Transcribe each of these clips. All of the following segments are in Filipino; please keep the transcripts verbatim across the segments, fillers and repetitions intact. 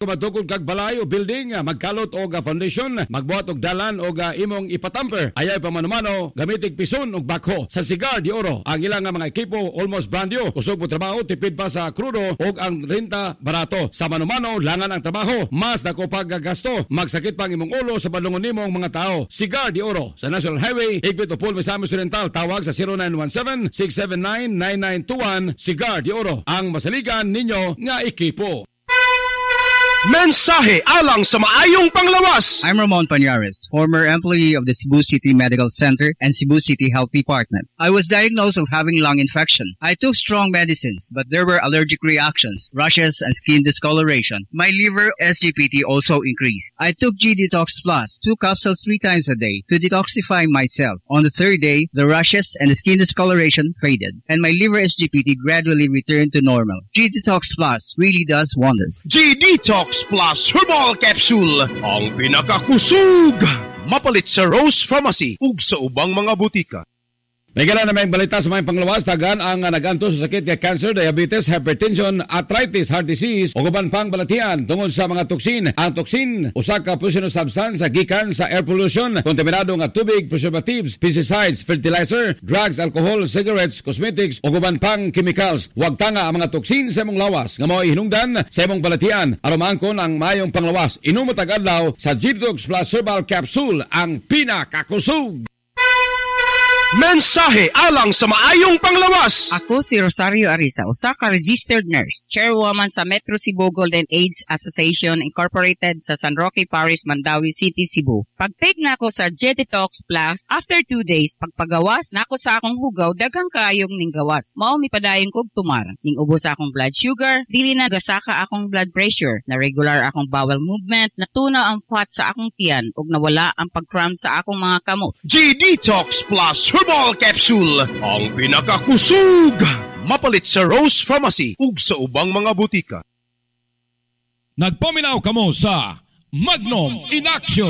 Matukod kag balay o building, magkalot o foundation, magbuhat og dalan o imong ipatamper. Ayaw pamanumano, gamitig pison o bakho. Sa Cigar de Oro, ang ilang mga ekipo almost brand new. Usog mo trabaho, tipid pa sa krudo o ang renta barato. Sa manumano, langan ang trabaho, mas dako paggasto. Magsakit pang imong ulo sa balungon nimong mga tao. Cigar de Oro, sa National Highway, Igpit o Paul, Misamis Oriental. Tawag sa zero nine one seven, six seven nine, nine nine two one. Cigar de Oro, ang masaligan ninyo nga ekipo. Mensahe alang sa maayong panglawas. I'm Ramon Pañares, former employee of the Cebu City Medical Center and Cebu City Health Department. I was diagnosed of having lung infection. I took strong medicines, but there were allergic reactions, rashes, and skin discoloration. My liver S G P T also increased. I took G Detox Plus, two capsules three times a day to detoxify myself. On the third day, the rashes and the skin discoloration faded, and my liver S G P T gradually returned to normal. G Detox Plus really does wonders. G Detox Plus Herbal Capsule, ang pinakakusog. Mapalit sa Rose Pharmacy ug sa ubang mga butika. May gala na may balita sa mga panglawas, tagan ang uh, naganto sa sakit kay cancer, diabetes, hypertension, arthritis, heart disease, o guban pang balatian tungod sa mga toksin. Ang toksin, usa ka poisonous substance sa gikan sa air pollution, kontaminado nga tubig, preservatives, pesticides, fertilizer, drugs, alcohol, cigarettes, cosmetics, o guban pang chemicals. Huwag tanga ang mga toksin sa imong lawas nga mao hinungdan sa imong balatian. Aron maangkon ang mayong panglawas, inom mo tag-adlaw sa G Detox Plus Herbal Capsule, ang pinakakusog. Mensahe alang sa maayong panglawas. Ako si Rosario Arisa, usa ka registered nurse, chairwoman sa Metro Cebu Golden AIDS Association Incorporated sa San Roque Parish, Mandawi City, Cebu. Pag-take na ako sa G Detox Plus, after two days, pagpagawas na ako sa akong hugaw, daghang kaayong ning gawas. Mao mi padayon kog tumar. Ning ubos akong blood sugar, dili na gasaka akong blood pressure, na regular akong bowel movement, natuna ang fat sa akong tiyan, ug nawala ang pag-cramp sa akong mga kamot. G Detox Plus Herbal Capsule, ang pinakakusog. Mapalit sa Rose Pharmacy ug sa ubang mga butika. Nagpaminaw kamo sa Magnum in Action.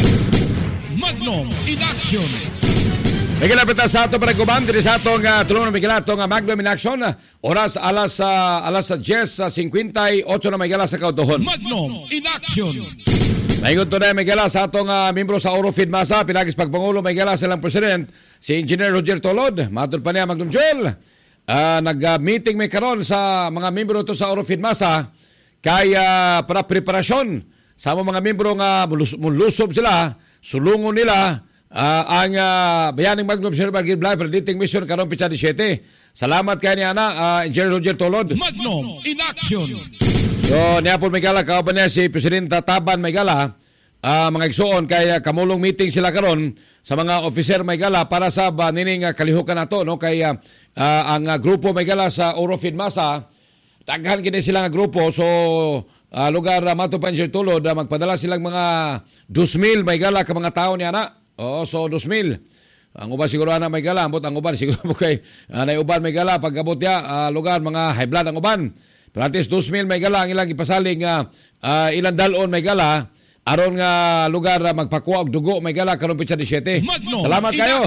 Magnum in Action. May kalapit sa ato para kuban diri sa atong uh, tulungan may atong uh, Magnum in Action. Oras alas uh, alas ten sa fifty-eight na may gala sa kautuhon. Magnum in Action. Maingod to na may gala sa atong uh, membro sa Orofid Masa, pinagis pagpangulo may gala silang president, si Engineer Roger Tolod. Matod pa niya Magnum Joel. Uh, Nag-meeting uh, may karon sa mga membro to sa Orofid Masa kaya uh, para preparasyon sa mga membro nga mulusob sila, sulungon nila uh, ang uh, bayaning Magnum Silver Gift Life Predicting Mission karon pitsa seven. Salamat kay niya na uh, Engineer Roger Tolod. Magnum in Action. So, niya po may gala, kauban niya si Presidente Taban may gala, uh, mga igsoon, kaya kamulong meeting sila karon sa mga officer may gala para sa uh, nining uh, kalihukan nato, no? Kaya uh, ang uh, grupo may gala sa Orofid Masa, taghan kini sila nga grupo, so uh, lugar uh, Mato Panjir Tulod, uh, magpadala silang mga two thousand may gala ka mga tao niya na. Oo, so two thousand. Ang uban siguro na may gala, ambot ang uban siguro mo kay uh, na uban may gala, pag-abot niya, uh, lugar mga high blood ang uban. Pratis two thousand may gala ang ilang ipasaling uh, uh, ilang dalon may gala aron nga lugar uh, magpakuha og dugo may gala karon pitsa seven. Salamat kayo.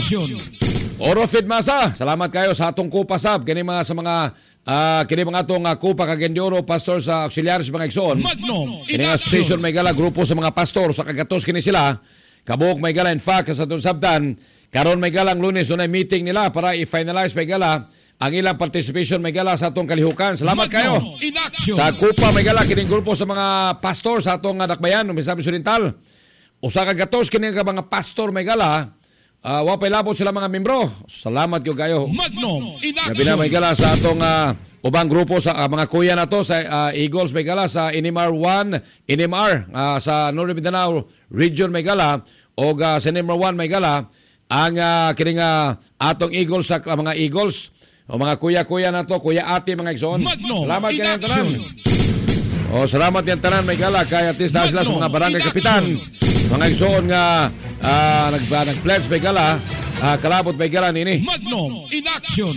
Orofid Masa, salamat kayo sa atong kupa sab kini mga sa mga uh, kini mga atong uh, kupa kagendioro pastor sa auxiliaries mga igsoon. Kini nga association may gala grupo sa mga pastor sa kagatos kini sila. Kabuok may gala in fact sa atong sabtan karon may galang Lunes dunay meeting nila para i-finalize may gala ang ilang participation may gala sa atong kalihukan. Salamat kayo. Sa Kupa may gala kining grupo sa mga pastor sa atong dakbayan ng Misamis Oriental. Usa ka gatos kining ka mga pastor may gala. Uh, wa pay labot sila mga membro. Salamat yo kayo. Magnum in Action. Gabi na may gala sa atong uh, ubang grupo sa uh, mga kuya nato sa uh, Eagles may gala sa N M R one, N M R uh, sa Northern Mindanao Region may gala o uh, sa N M R one may gala ang uh, kining uh, atong Eagles sa uh, mga Eagles. O mga kuya-kuya na to, kuya ate mga igsoon. Salamat kayo ng tanan. O salamat yung tanan may gala. Kaya at least na sila sa mga barangay kapitan. Mga igsoon nga uh, nag, uh, nag-pledge may gala. Uh, kalabot may gala nini. Magnum in Action.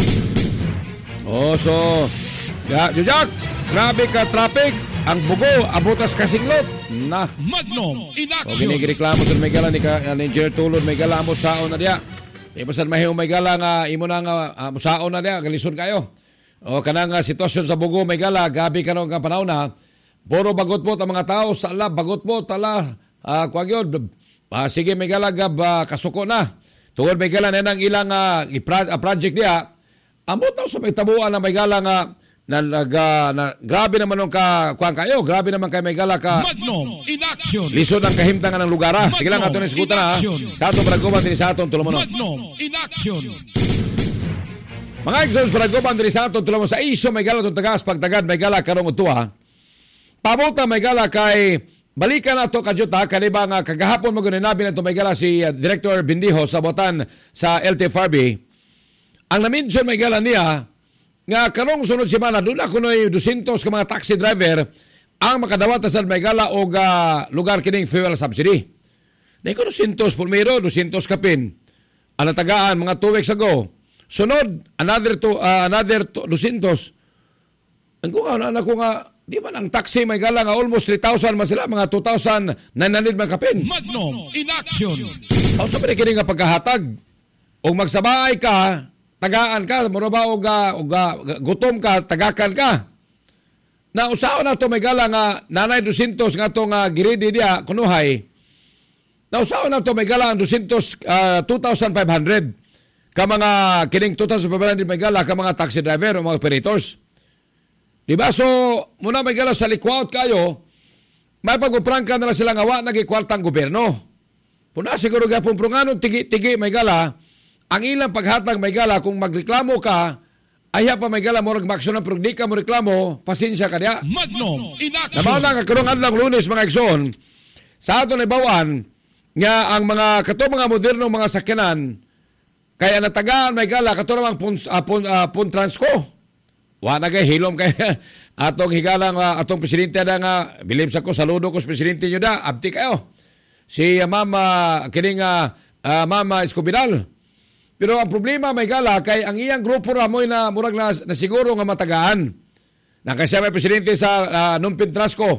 O so, ya, Jujak, grabe ka traffic. Ang bugo, abutas kasinglot. Na. Magnum in O Action. ginigireklamo doon may gala ni, uh, ni Engineer Tulod may gala mo saon na diya. Ipasan mahiw may gala nga imo na nga uh, musaon na diya, galison kayo. O kanang uh, sitwasyon sa bugo may gala, gabi karon nga panahon na puro bagot-bot ang mga tao sa ala, bagot-bot, ala, uh, kuwag yun, uh, sige may galagab uh, kasuko na. Tungod may galang na ilang uh, uh, project niya, amot na sa may tabuan na may galang uh, na, na, na grabe naman nung ka kuan kayo, grabe naman kay may gala ka Magnum in action. Lisod ang kahimtangan ng lugar. Ha? Sige lang ato ni skuta na. Sa ato paragoban din sa aton tulumonon. Magnum in action. Mga exos paragoban din sa aton tulumonon sa iso may gala tong tagas pagtagad may gala karong utuha. Pabuta may gala kay balikan nato kajuta kanibang uh, kagahapon mo guninabi nato may gala si uh, Director Bindiho sa botan sa L T F R B. Ang na-mention may gala niya nga karong sunod semana doon ako no'y two hundred ka mga taxi driver ang makadawat sa Maygala o uh, lugar kining fuel subsidy. Na ikaw two hundred pulmiro, two hundred kapin. Ang natagaan mga two weeks ago. Sunod, another to, uh, another to, two hundred. Ang ko nga, anak ko nga, di ba ang taxi Maygala nga almost three thousand man sila, mga two thousand nine hundred man kapin. Magnum in action. O sa pwede kining nga pagkahatag. O magsabay ka, tagaan ka, mura ba o ga, o ga, gutom ka, tagakan ka. Na usaw na to may gala nga nanay two hundred nga to nga giridi dia kunuhay. Na usaw na to may gala ang two hundred uh, two thousand five hundred ka mga kining two thousand five hundred may gala ka mga taxi driver o mga operators. Di ba so muna may gala sa likwat kayo may pagpuprangka na sila nga wa nagikwartang gobyerno. Puna siguro gapon prungano tigi-tigi may gala ang ilang paghatag may gala kung magreklamo ka, ay pa may gala mo nagmaksyon pero di ka mo reklamo, pasensya ka niya. Magnum in action. Nabaw na kakarong adlang Lunes mga ekson, sa ato na ibawan, nga ang mga kato mga modernong mga sakyanan, kaya natagaan may gala, kato namang pun, uh, pun, uh, pun transko. Wa na kay hilom kay atong higalang uh, atong presidente na nga, bilib sa ko, saludo ko sa presidente nyo da, abti kayo. Si uh, Mama, kining uh, uh, Mama Escobiral. Pero ang problema may gala kay ang iyang grupo ramoy na murag na, na siguro nga matagaan. Nakasya may presidente sa uh, Numpin Trasco.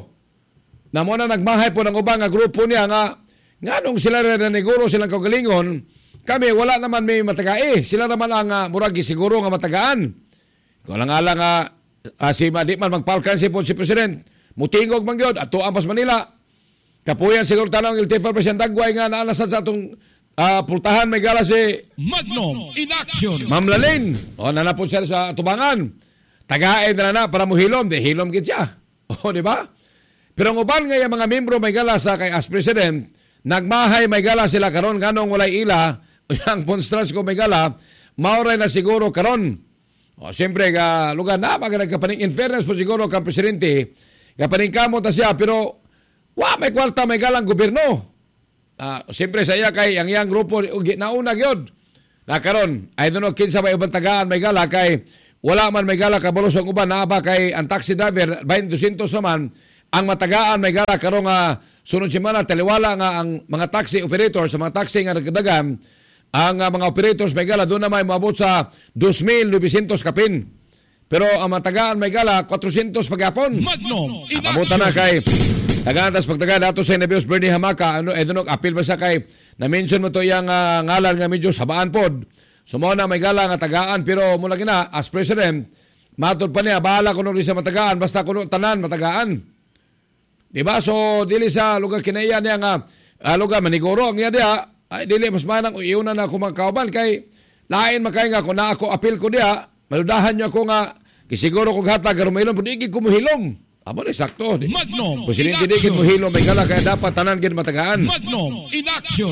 Na mo na nagmahay po ng ubang nga grupo niya nga nga nung sila na neguro silang kagalingon, kami wala naman may matagai. Sila naman ang uh, murag siguro nga matagaan. Kung lang nga lang uh, uh, si di man magpalkan si po si President, mutingog man gyud ato ampas Manila. Kapuyan siguro tanong L T F R President Dagway nga naalasan sa atong Uh, pultahan may gala si Magnum in action. Ma'am Lalin. O nanapon siya sa tubangan. Tagain na na para muhilom. Di hilom gid siya. O di ba? Pero ang uban nga yung mga membro may gala sa kay as president, nagmahay may gala sila karon ganong walay ila, ang ponstrans ko may gala, mauray na siguro karon. O siyempre ka lugar na magandang kapaning in fairness po siguro kang presidente, kapaning kamot na siya pero wa may kwarta may galang gobyerno. Uh, siyempre sa iya kay ang iyang grupo nauna gyud na karon I don't know kinsa may ubang tagaan may gala kay wala man may gala kabulos ang uban na ba kay ang taxi driver twenty two hundred naman ang matagaan may gala karon nga sunod semana taliwala nga ang mga taxi operators sa mga taxi nga nagdagan ang uh, mga operators may gala doon na may maabot sa two thousand nine hundred kapin pero ang matagaan may gala four hundred pagyapon. Magnum in action. Na kay tagantas pagtaga dato sa Nebios Bernie Hamaka ano edunok apil ba sa kay na-mention mo to yang uh, ngalan nga medyo sabaan pod. Sumo na may gala nga tagaan pero mula gina as president matod pa niya bahala kuno sa matagaan basta kuno tanan matagaan. Di ba so dili sa lugar kinaya niya nga uh, lugar maniguro ang iya dia ay dili mas manang iuna na ko magkauban kay lain makay nga kun ako apil ko dia maludahan niyo ako nga kisiguro kog hatag karon mailom pud igi ko mohilom. Amo ni sakto. Magnum Presidente di gid mohilom may gala kaya dapat tanan gid matagaan. Magnum in action.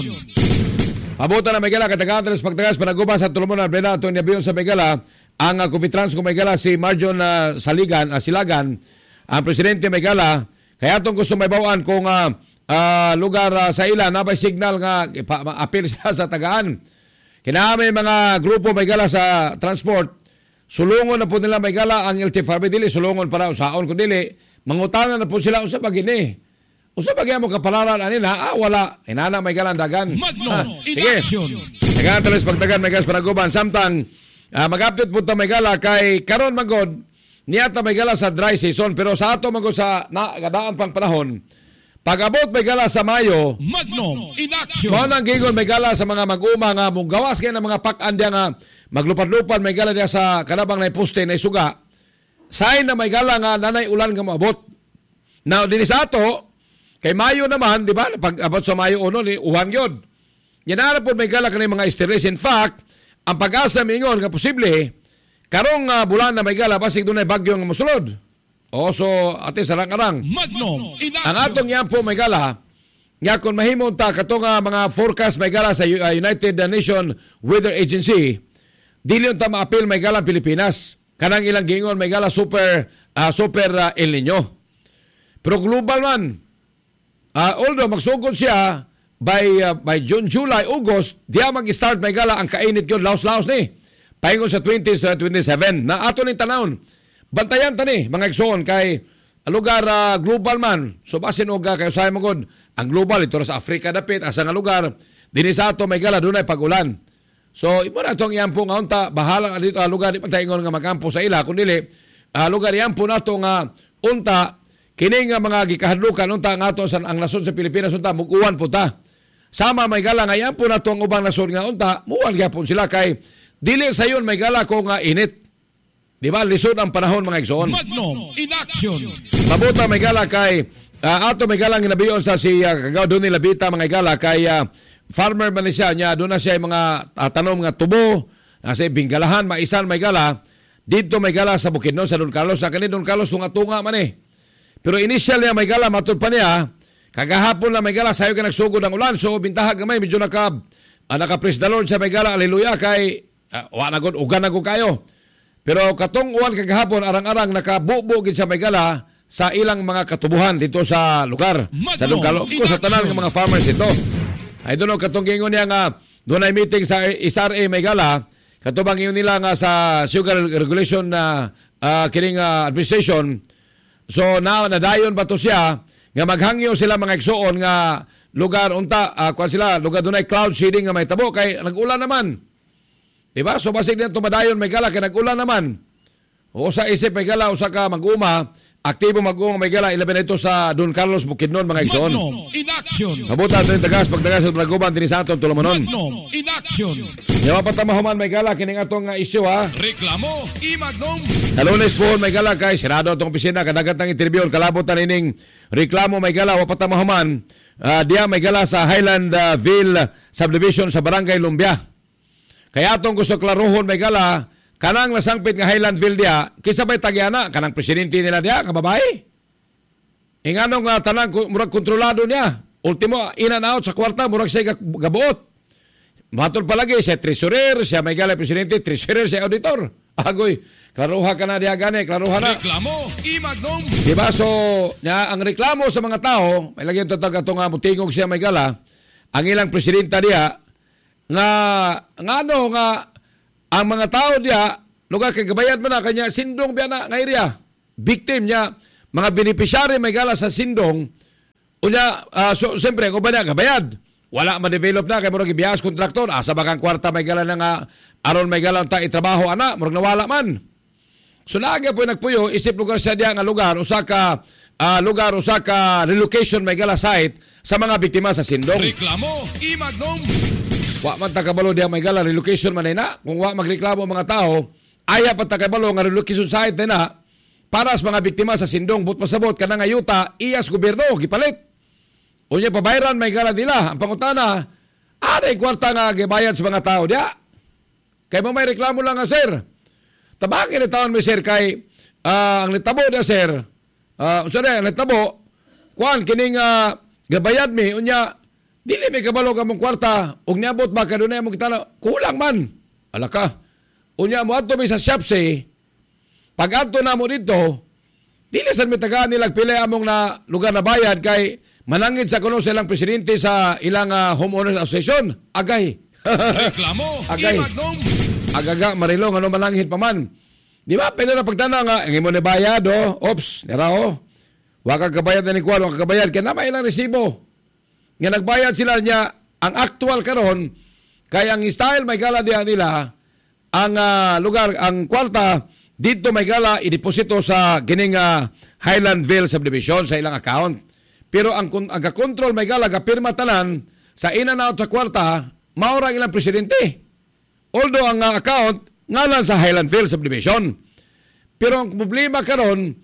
Pabuta na may gala katagaan tres pagtagas panaguba sa tulumo na Brena Antonio Bion sa may gala ang uh, Covitrans ko may gala si Marjon uh, Saligan uh, Silagan ang presidente may gala kaya tong gusto may bawaan kung uh, uh, lugar uh, sa ila na may signal nga apil sa sa tagaan. Kinamay mga grupo may gala sa transport sulungon na po nila may gala ang L T F R B dili sulungon para usaon kun dili mangutanan na po sila usa pagini. Usa bagay mo kapalaran ani na ah, wala inana may galan dagan. Magnum in sige. action. Dagan teles pagdagan may gas panaguban samtang uh, mag-update po ta may gala kay karon magod niyata may gala sa dry season pero sa ato magod sa nagadaan pang panahon pag-abot may gala sa Mayo Magnum in action. Mo nang gigon may gala sa mga mag-uma nga mugawas kay ng mga pak-an diya nga maglupad-lupad may gala diya sa kanabang na poste na isuga. Say na may gala nga nanay ulan nga maabot. Now, din sa ato, kay Mayo naman, di ba, pag abot sa Mayo uno, ni uwan yun. Yan na po may gala kanay mga esteres. In fact, ang pag-asa mingon nga posible, karong uh, bulan na may gala, basig doon ay bagyo nga musulod. O, so, ate sarang-arang. Magnum in Ang action. atong yan po may gala, nga kung mahimong ta katong uh, mga forecast may gala sa uh, United Nations Weather Agency, dili ta maapil may gala Pilipinas. Kanang ilang gingon may gala super uh, super uh, El Nino. Pero global man. Uh, although magsugod siya by uh, by June, July, August, diya mag-start may gala ang kainit yun laos-laos ni. Paingon sa twenty sa twenty-seven na ato ning tanawon. Bantayan ta ni mga igsoon kay lugar uh, global man. So basin og uh, kayo sa magod ang global ito sa Africa dapit asa nga lugar dinhi sa ato may gala dunay pag-ulan. So imo na tong iyang nga unta bahala dito uh, lugar di pataingon nga magampo sa ila kun dili uh, lugar iyang po nato nga unta kini nga mga gikahadlukan unta nga ato sa ang nasod sa Pilipinas unta muguwan po ta. Sama may gala nga iyang po nato ang ubang nasod nga unta muwan gyapon sila kay dili sayon may gala ko nga init. Di ba lisod ang panahon mga igsoon. Magnum in action. Mabuta may gala kay uh, ato may galang ginabiyon sa si uh, kagaw doon nila bita mga gala kay uh, farmer man siya niya doon na siya mga uh, tanom nga tubo kasi binggalahan maisan may gala dito may gala sa Bukidnon sa Don Carlos sa kanil Don Carlos tunga-tunga man eh. Pero initial niya may gala matud pa niya kagahapon na may gala sayo ka nagsugod ang ulan so bintaha gamay medyo naka uh, naka-praise the Lord sa may gala haleluya kay uh, wa na gud ugan na gud kayo. Pero katong uwan kagahapon arang-arang nakabubo gid sa may gala sa ilang mga katubuhan dito sa lugar. Magnum, sa lugar ko sa tanan ng mga farmers ito. Ay doon katong gingon niya nga doon ay meeting sa S R A may gala katubang ingon nila nga sa sugar regulation na uh, kining uh, administration. So now nadayon ba to siya nga maghangyo sila mga igsoon nga lugar unta uh, kuan sila lugar doon ay cloud seeding nga may tabo kay nag-ulan naman. Diba? So basig na tumadayon may gala kay nag-ulan naman. O sa isip may gala usa ka mag-uma, aktibo mag-uma may gala ilabi na ito sa Don Carlos Bukidnon mga igsoon. Magnum in action. Mabuta ito yung tagas pagdagas sa Blaguban din sa atong tulumanon. Magnum in action. Yawa pa tamahuman may gala kining atong uh, issue ha. Reklamo i-Magnum. Kalunes po may gala kay sirado atong opisina kadagat ng interview kalabot na nining reklamo may gala wa pa tamahuman. Uh, diya may gala sa Highlandville Subdivision sa Barangay Lumbia. Kaya atong gusto klaruhon may gala, kanang nasangpit nga Highlandville dia, kisabay tagyana, kanang presidente nila dia, nga babae. Ingano nga tanang murag kontrolado niya. Ultimo, in and out sa kwarta, murag siya gabuot. Matol palagi, siya treasurer, siya may gala presidente, treasurer, siya auditor. Agoy, klaruha ka na dia gani, klaruha na. Reklamo i-Magnum. Diba, so, niya, ang reklamo sa mga tao, may lagi ito taga ito nga mutingog siya may gala, ang ilang presidenta dia, nga nga ano nga ang mga tao diya lugar kay gabayad man na kanya sindong biya na nga area victim niya mga beneficiary may gala sa sindong unya uh, so siyempre kung ba niya gabayad wala ma-develop na kay murag ibiyas kontraktor asa ba kang kwarta may gala na nga aron may gala ta itrabaho ana murag nawala man so lagi po nagpuyo isip lugar sa diya nga lugar usa ka uh, lugar usa ka relocation may gala site sa mga biktima sa sindong. Reklamo i-Magnum. Wa man takabalo diya may gala relocation man na kung wa magreklamo mga tao aya pa takabalo nga relocation site na para sa mga biktima sa sindong but pasabot kanang ayuta iyas gobyerno gipalit unya pabayran may gala nila ang pangutana ada kwarta nga gibayad sa mga tao diya kay mo may reklamo lang nga sir tabagin ni taon mi sir kay uh, ang nitabo diya sir uh, sorry ang nitabo kuan kining uh, gabayad mi unya dili may kabalo ka mong kwarta, ug niabot ba ka doon na mong kitala, kulang man. Ala ka. Unya mo ato may sa Shopsy, pag ato na mo dito, dili sa may tagaan nilang pili among na lugar na bayad kay manangit sa kuno silang presidente sa ilang uh, homeowners association. Agay. Reklamo Agay. i-Magnum. Agaga, marilong, ano manangit pa man. Di ba, pwede na pagtana nga, ang imo na bayad, oh, ops, nira, oh. Waka kabayad na ni Kuan, waka kabayad, kaya na may ilang resibo. Nga nagbayad sila niya ang actual karon kay ang style may gala diha nila ang uh, lugar ang kwarta dito may gala ideposito sa gining uh, Highlandville Subdivision sa ilang account pero ang aga control may gala gapirma tanan sa in and out sa kwarta mao ra ilang presidente although ang uh, account ngalan sa Highlandville Subdivision pero ang problema karon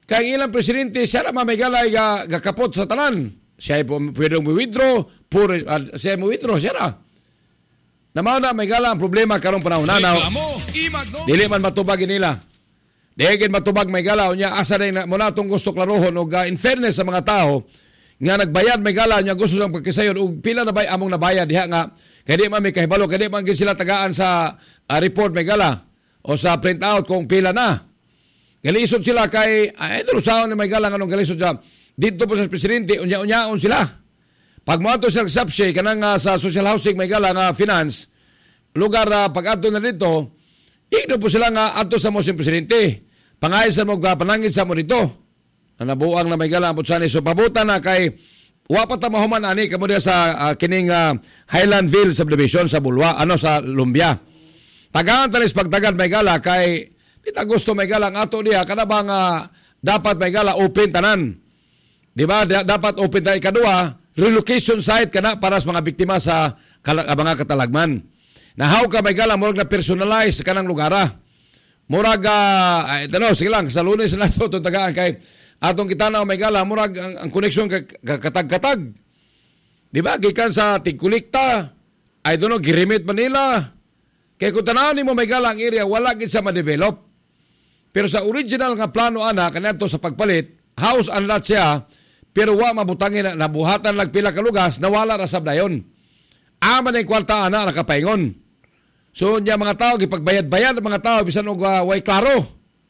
Kaya ilang presidente, siya naman may galay ga, gakapot sa tanan. Siya ay pwedeng withdraw, puro, uh, siya ay withdraw, siya na. Namaw na may gala ang problema karong panahon na. Dili man matubag nila. Dihigin matubag may gala. Unya asa rin na muna itong gusto klarohon. O uh, in fairness sa mga tao, nga nagbayad may gala, niya gusto sang pagkisayon. O pila na ba among nabayad diha nga. Kaya di man may kahibalo, kaya di man sila tagaan sa uh, report may gala. O sa printout kung pila na. Galisod sila kay, ay ito lusaon ni may gala anong galisod siya. Dito po sa presidente, unya-unyaon sila. Pag mo ato sa subsidy, kanang uh, sa social housing may gala nga finance, lugar uh, pag ato na dito, igno po sila nga ato sa mo si presidente. Pangayos sa mo, panangin sa mo dito. Na nabuang na may gala, putsani. So pabuta na kay, wapat na mahuman ani, kamo diya sa uh, kining uh, Highlandville subdivision sa Bulwa, ano sa Lumbia. Tagaan talis pagtagad may gala kay, kita gusto may gala ang ato diya, kada bang uh, dapat may gala open tanan. Diba? D- dapat open tayo. Kadua, relocation site ka na para sa mga biktima sa kal- mga katalagman. Nahaw ka may gala, murag na personalize ka ng lugara. Murag, uh, ito no, sige lang, sa lunes na ito, itong tagaan kay atong kita na may gala, murag ang, ang koneksyon katag-katag. Diba? Gikan sa Tigkulikta, I don't know, Girimit, Manila. Kaya kung tanawin mo may gala ang area, wala gid sa ma-develop. Pero sa original nga plano, ana, kanito sa pagpalit, house and lot siya, pero wa mabutangin na nabuhatan lang pila kalugas, nawala na sab dayon. Aman ang kwarta ana nakapaingon. So nya mga tao gipagbayad-bayad ang mga tao bisan og uh, way klaro.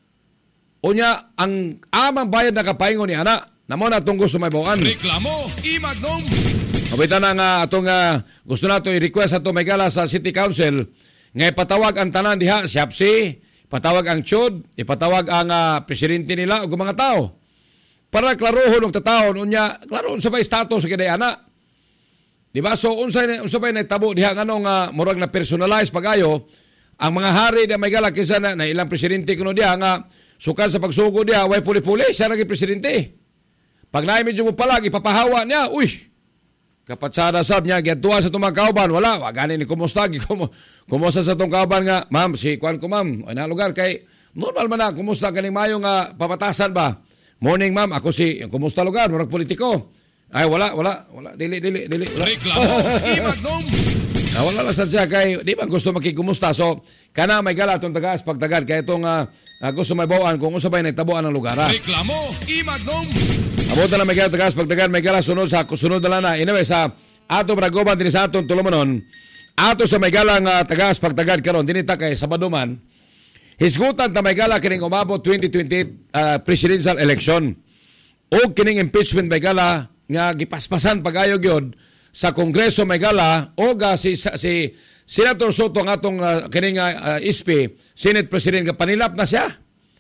Unya ang amang bayad nakapaingon ni ana, namo na tong gusto may bawaan. Reklamo Imagnom. Kapitan na nga atong uh, gusto nato i-request ato may gala sa City Council nga ipatawag ang tanan diha, S I A P C, ipatawag ang C U D, ipatawag ang uh, presidente nila ug mga tao. Para klarohon og tatawon unya klarohon sa may status sa kiday ana. Di ba? So unsay unsa bay nahitabo diha nganong uh, murag na personalize pagayo ang mga hari na may gala kisa na, na ilang presidente kuno diha nga sukan sa pagsugo diha way puli-puli siya naging presidente. Pag naay medyo mo palag ipapahawa niya, uy. Kapatsada sab niya giadtuan sa tumang kauban wala wa gani ni kumusta gi kumusta sa tong kauban nga ma'am si kuan ko ma'am ana lugar kay normal man na kumusta kaning mayo nga papatasan ba. Morning, ma'am. Ako si, kumusta lugar? Murag politiko. Ay, wala, wala, wala. Dili, dili, dili. Wala. Reklamo Imagnom. Ah, wala lang sadya kay, di ba gusto makikumusta? So, kana may gala itong tagas pagtagad. Kaya itong uh, gusto may bawaan kung usabay na itabuan ng lugar. Ha? Reklamo Imagnom. Abutan na may gala tagas pagtagad. May gala sunod sa kusunod na lang na. Anyway, sa ato bragoban din sa atong tulumanon. Ato sa may gala nga tagas pagtagad karon dinita kay Sabaduman. Hisgutan ta may gala kining umabot twenty twenty-eight uh, presidential election. O kining impeachment may gala nga gipaspasan pagayog yun sa Kongreso may gala o ga si, si Senator Soto nga atong uh, kining uh, I S P, Senate President nga panilap na siya.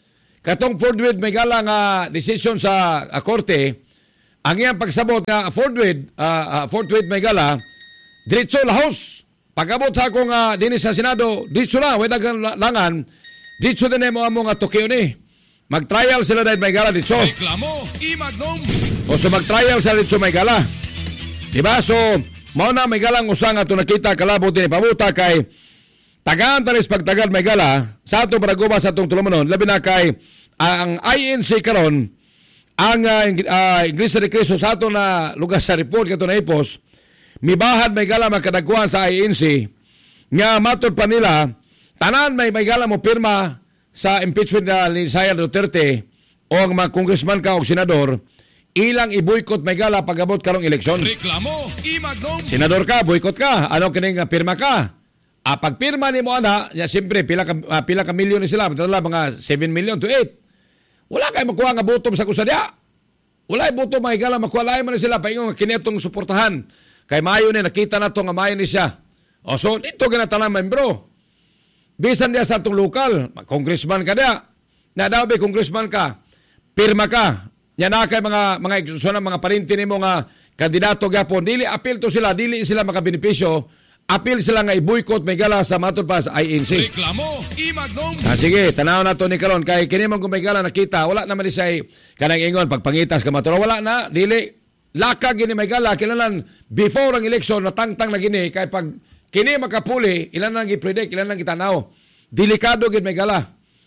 Katong forthwith may gala nga decision sa uh, korte, ang iyang pagsabot nga forthwith, uh, uh, forthwith may gala, diretso lahos. Pagabot sa akong uh, dinis sa Senado, diretso na, wala langan, dito din mo among atukyo ni. Mag-trial sila dahil may gala dito. Reklamo Imagnom. O so mag-trial sila dito may gala. Diba? So, mao na may galang usang ato nakita kalabot ni pabuta kay tagaan talis pagtagal may gala sa ato paraguba sa atong tulumanon. Labi na kay ang I N C karon ang uh, uh, Iglesia de Cristo sa ato na lugar sa report kato na ipos mibahad may gala makadagkuhan sa I N C nga matod pa nila tanan may may gala mo pirma sa impeachment ni Sara Duterte o ang mga congressman ka o senador, ilang i-boycott may gala pag-abot karong eleksyon. Reklamo Imagnom. Senador ka, boycott ka. Ano kining pirma ka? Ah, pag pirma ni mo ana, ya siyempre pila ka uh, pila ka milyon ni sila, betala mga seven million to eight. Wala kay makuha nga botom sa kusadya. Wala ay botom may gala makuha lain man sila paingon kinetong suportahan. Kay mayo ni nakita nato nga mayo ni siya. O so dito ginatanan membro. Bisan dia sa itong lokal, congressman ka dia. Na daw ba congressman ka, pirma ka. Yan na kay mga mga so mga parinti nimo nga kandidato gyapon, dili apil to sila, dili sila makabenepisyo. Apil sila nga i-boycott may gala sa matod pa sa I N C. Reklamo Imagnom. Ah, sige, tanaw na to ni karon kay kini man kung may gala nakita, wala naman ni say kanang ingon pagpangitas ka maturo, wala na, dili laka gini may gala kailangan before ang election natangtang na gini kay pag kini makapuli, ilan nang i-predict, ilan nang itanaw. Delikado gid may gala.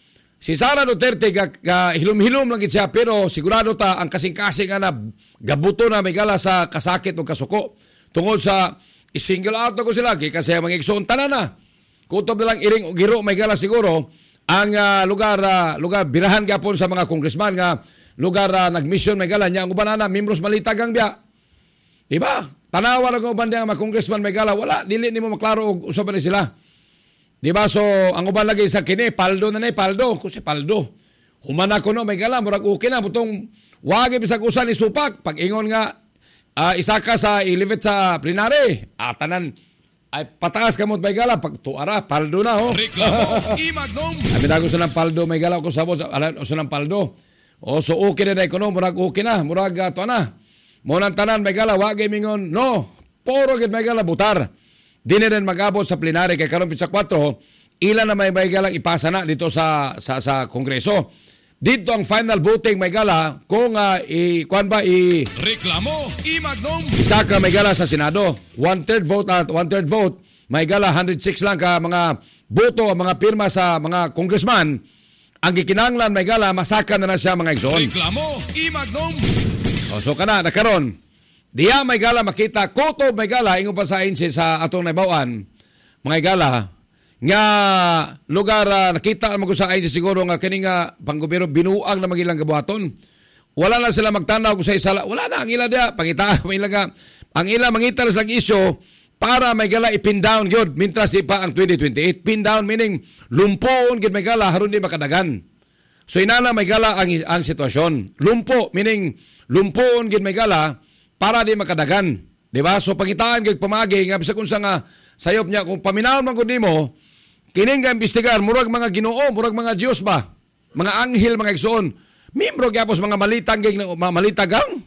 Si Sara Duterte ga, ga hilom-hilom lang gid siya pero sigurado ta ang kasing-kasing nga na gabuto na may gala sa kasakit o kasuko tungod sa i-single out ko sila kasi mga igsoon tanan na. Kutob na lang iring og giro may gala siguro ang uh, lugar uh, lugar birahan gapon sa mga congressman nga lugar uh, nagmission may gala nya ang uban ana membros malitagang biya. Diba? Tanawa lang uban diya mga congressman may gala wala dili nimo maklaro og usaban ni sila. Diba? So, ang uban lagi sa kini, paldo na na paldo. Kasi paldo. Humana ko no, may gala, murag okay na. Butong, wagi bisag usan ni supak. Pag ingon nga, uh, isa ka sa ilivit sa plenary. Atanan, ay pataas ka mo may gala. Pag tuara, paldo na ho. Reklamo, Imagnum. Sabi na gusto ng paldo, may gala. Kung sabot, gusto ng paldo. O, so okay na na ikono, murag okay na. Murag uh, tuwa na. Munang tanan, may gala, wagi mingon, no. Poro gid may gala, butar. Di na rin mag-abot sa plenary kay karon sa kwatro, ilan na may may galang ipasa na dito sa sa sa Kongreso. Dito ang final voting may gala kung uh, i kuan ba i Reklamo, Imagnum. Isa ka may gala sa Senado, one third vote at one third vote, may gala one hundred six lang ka mga boto ang mga pirma sa mga congressman. Ang gikinahanglan may gala masaka na na siya mga igsoon. Reklamo, Imagnum. O, so kana nakaron. Diya may gala makita, koto may gala, ingo pa sa insi sa atong naibawan, mga gala, nga lugar uh, nakita mo ko sa insi siguro nga kini nga panggobierno binuang na magilang gabuhaton. Wala na sila magtanaw ko sa isala, wala na ang ila dia, pangita, may ilaga, ang ila mangital silang isyo para may gala ipin down gyud mintras di pa ang twenty twenty-eight. Pin down meaning lumpoon gid may gala haron di makadagan. So inana may gala ang, ang sitwasyon. Lumpo meaning lumpoon gid may gala para di makadagan. Di ba? So pangitaan kay pamagi nga bisag unsa nga sayop niya kung paminawon man gud nimo kining nga imbestigar murag mga Ginoo, murag mga Dios ba? Mga anghel, mga igsoon. Membro gyapos mga malitang gig mga malitagang.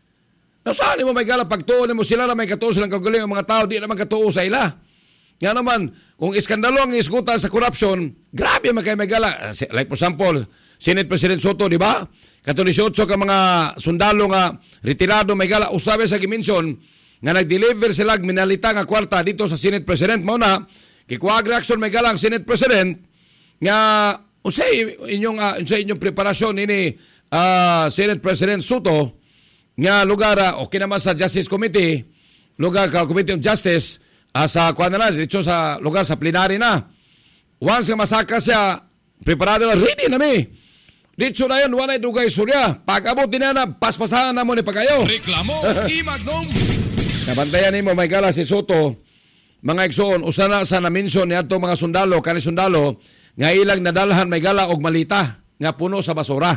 No saan mo may gala pagtuon mo sila na may katuo silang kagaling ang mga tao di naman katuo sa ila. Nga naman kung iskandalo ang isgutan sa corruption, grabe man kay may gala. Like for example, Senate President Soto, di ba? Katulisotso ka mga sundalo nga retirado may gala usabe sa gimension nga nag-deliver sila minalita nga kwarta dito sa Senate President mo na kikuha reaction may gala ang Senate President nga usay inyong uh, usay inyong preparasyon ini uh, Senate President Soto nga lugar uh, okay naman sa Justice Committee lugar ka Committee of Justice uh, sa kuha na dito sa lugar sa plenary na once nga masaka siya preparado na ready na mi. Dito na yan, wala dugay surya. Pag-abot din na, paspasahan na mo ni pagayo. Reklamo, Imagnum. Nabantayan ni mo, may gala si Soto, mga igsoon, usana sa na-mention ni ato mga sundalo, kani sundalo, nga ilang nadalhan may gala og malita, nga puno sa basura.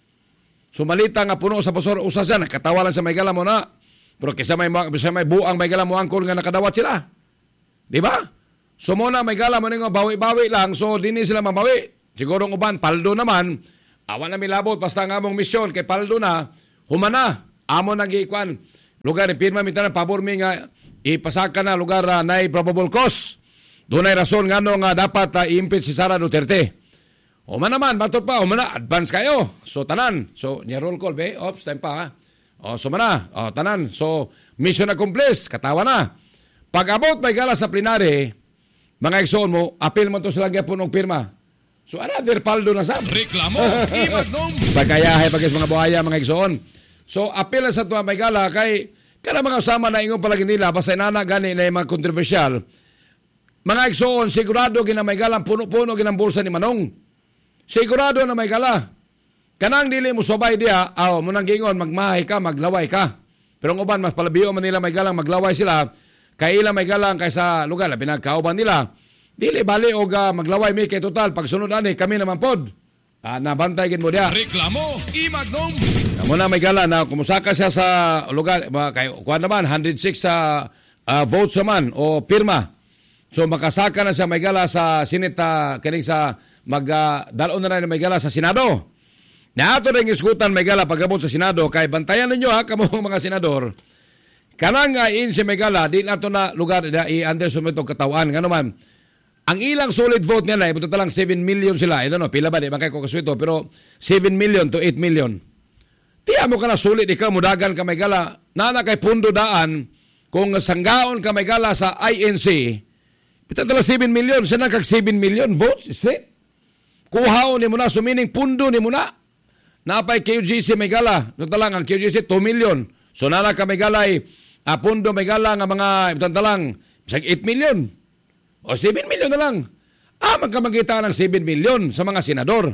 So malita nga puno sa basura, usa siya, nakatawalan sa may gala mo na. Pero kisa may, kisa may buang may gala mo angkol nga nakadawat sila. Di ba? So muna may gala mo nga bawi-bawi lang, so dini sila mabawi. Siguro ng uban, paldo naman, awan na milabot, basta nga mong misyon, kay paldo na, humana, amo nang iikwan. Lugar, ipirma minta na, pabor mi nga, ipasaka na lugar uh, na probable cause. Doon ay rason nga no, nga dapat uh, i-impeach si Sara Duterte. Human naman, batot pa, humana, advance kayo. So, tanan. So, niya roll call, be, ops, time pa, ha. O, so, mana, o, tanan. So, mission accomplished, katawa na. Pag-abot may gala sa plenary, mga igsoon mo, apil mo to sila gyapon og pirma. So, another paldo na sab. Reklamo, Imagnum. Pagkayahay pagkis mga buhaya, mga igsoon. So, apil na sa tuwa may gala kay kada mga usama na ingon palagi nila, basta inana gani na yung mga kontrobersyal. Mga igsoon, sigurado gina may gala, puno-puno ginang bulsa ni Manong. Sigurado na may gala. Kanang dili mo sabay diya, aw, munang gingon, magmahay ka, maglaway ka. Pero ang uban, mas palabiyo man nila may galang, maglaway sila, kay ilang may galang kaysa lugar, pinagkauban nila. Dili bali og uh, maglaway mi kay total pagsunod ani kami naman pod. Ah, nabantay gid mo dia. Reklamo, Imagnum. Amo na may gala na kumusaka siya sa lugar kay kuan naman one hundred six sa uh, votes naman o pirma. So makasaka na siya may gala sa Senate uh, kining sa mag uh, dalon na rin may gala sa Senado. Naato ring isgutan may gala pagabot sa Senado kay bantayan ninyo ha kamo mga senador. Kanang uh, in si may gala di nato na lugar da i-under sumitog katawan ngano man. Ang ilang solid vote nila, ibuto talang seven million sila. I don't know, pila ba, di ba kayo kakaswito, pero seven million to eight million. Tiya mo ka na solid, ikaw, mudagan ka may gala, nana kay pundo daan, kung sanggaon ka may gala sa I N C, pita talang seven million, siya na kag seven million votes, straight. kuhaon ni mo na, sumining pundo ni mo na. Napay Q G C Megala. Ito talang, ang Q G C two million. So nala ka Megala ay uh, pundo Megala nga mga, ito talang, isang eight million. O seven million na lang. Ah, magkamagita ng seven million sa mga senador.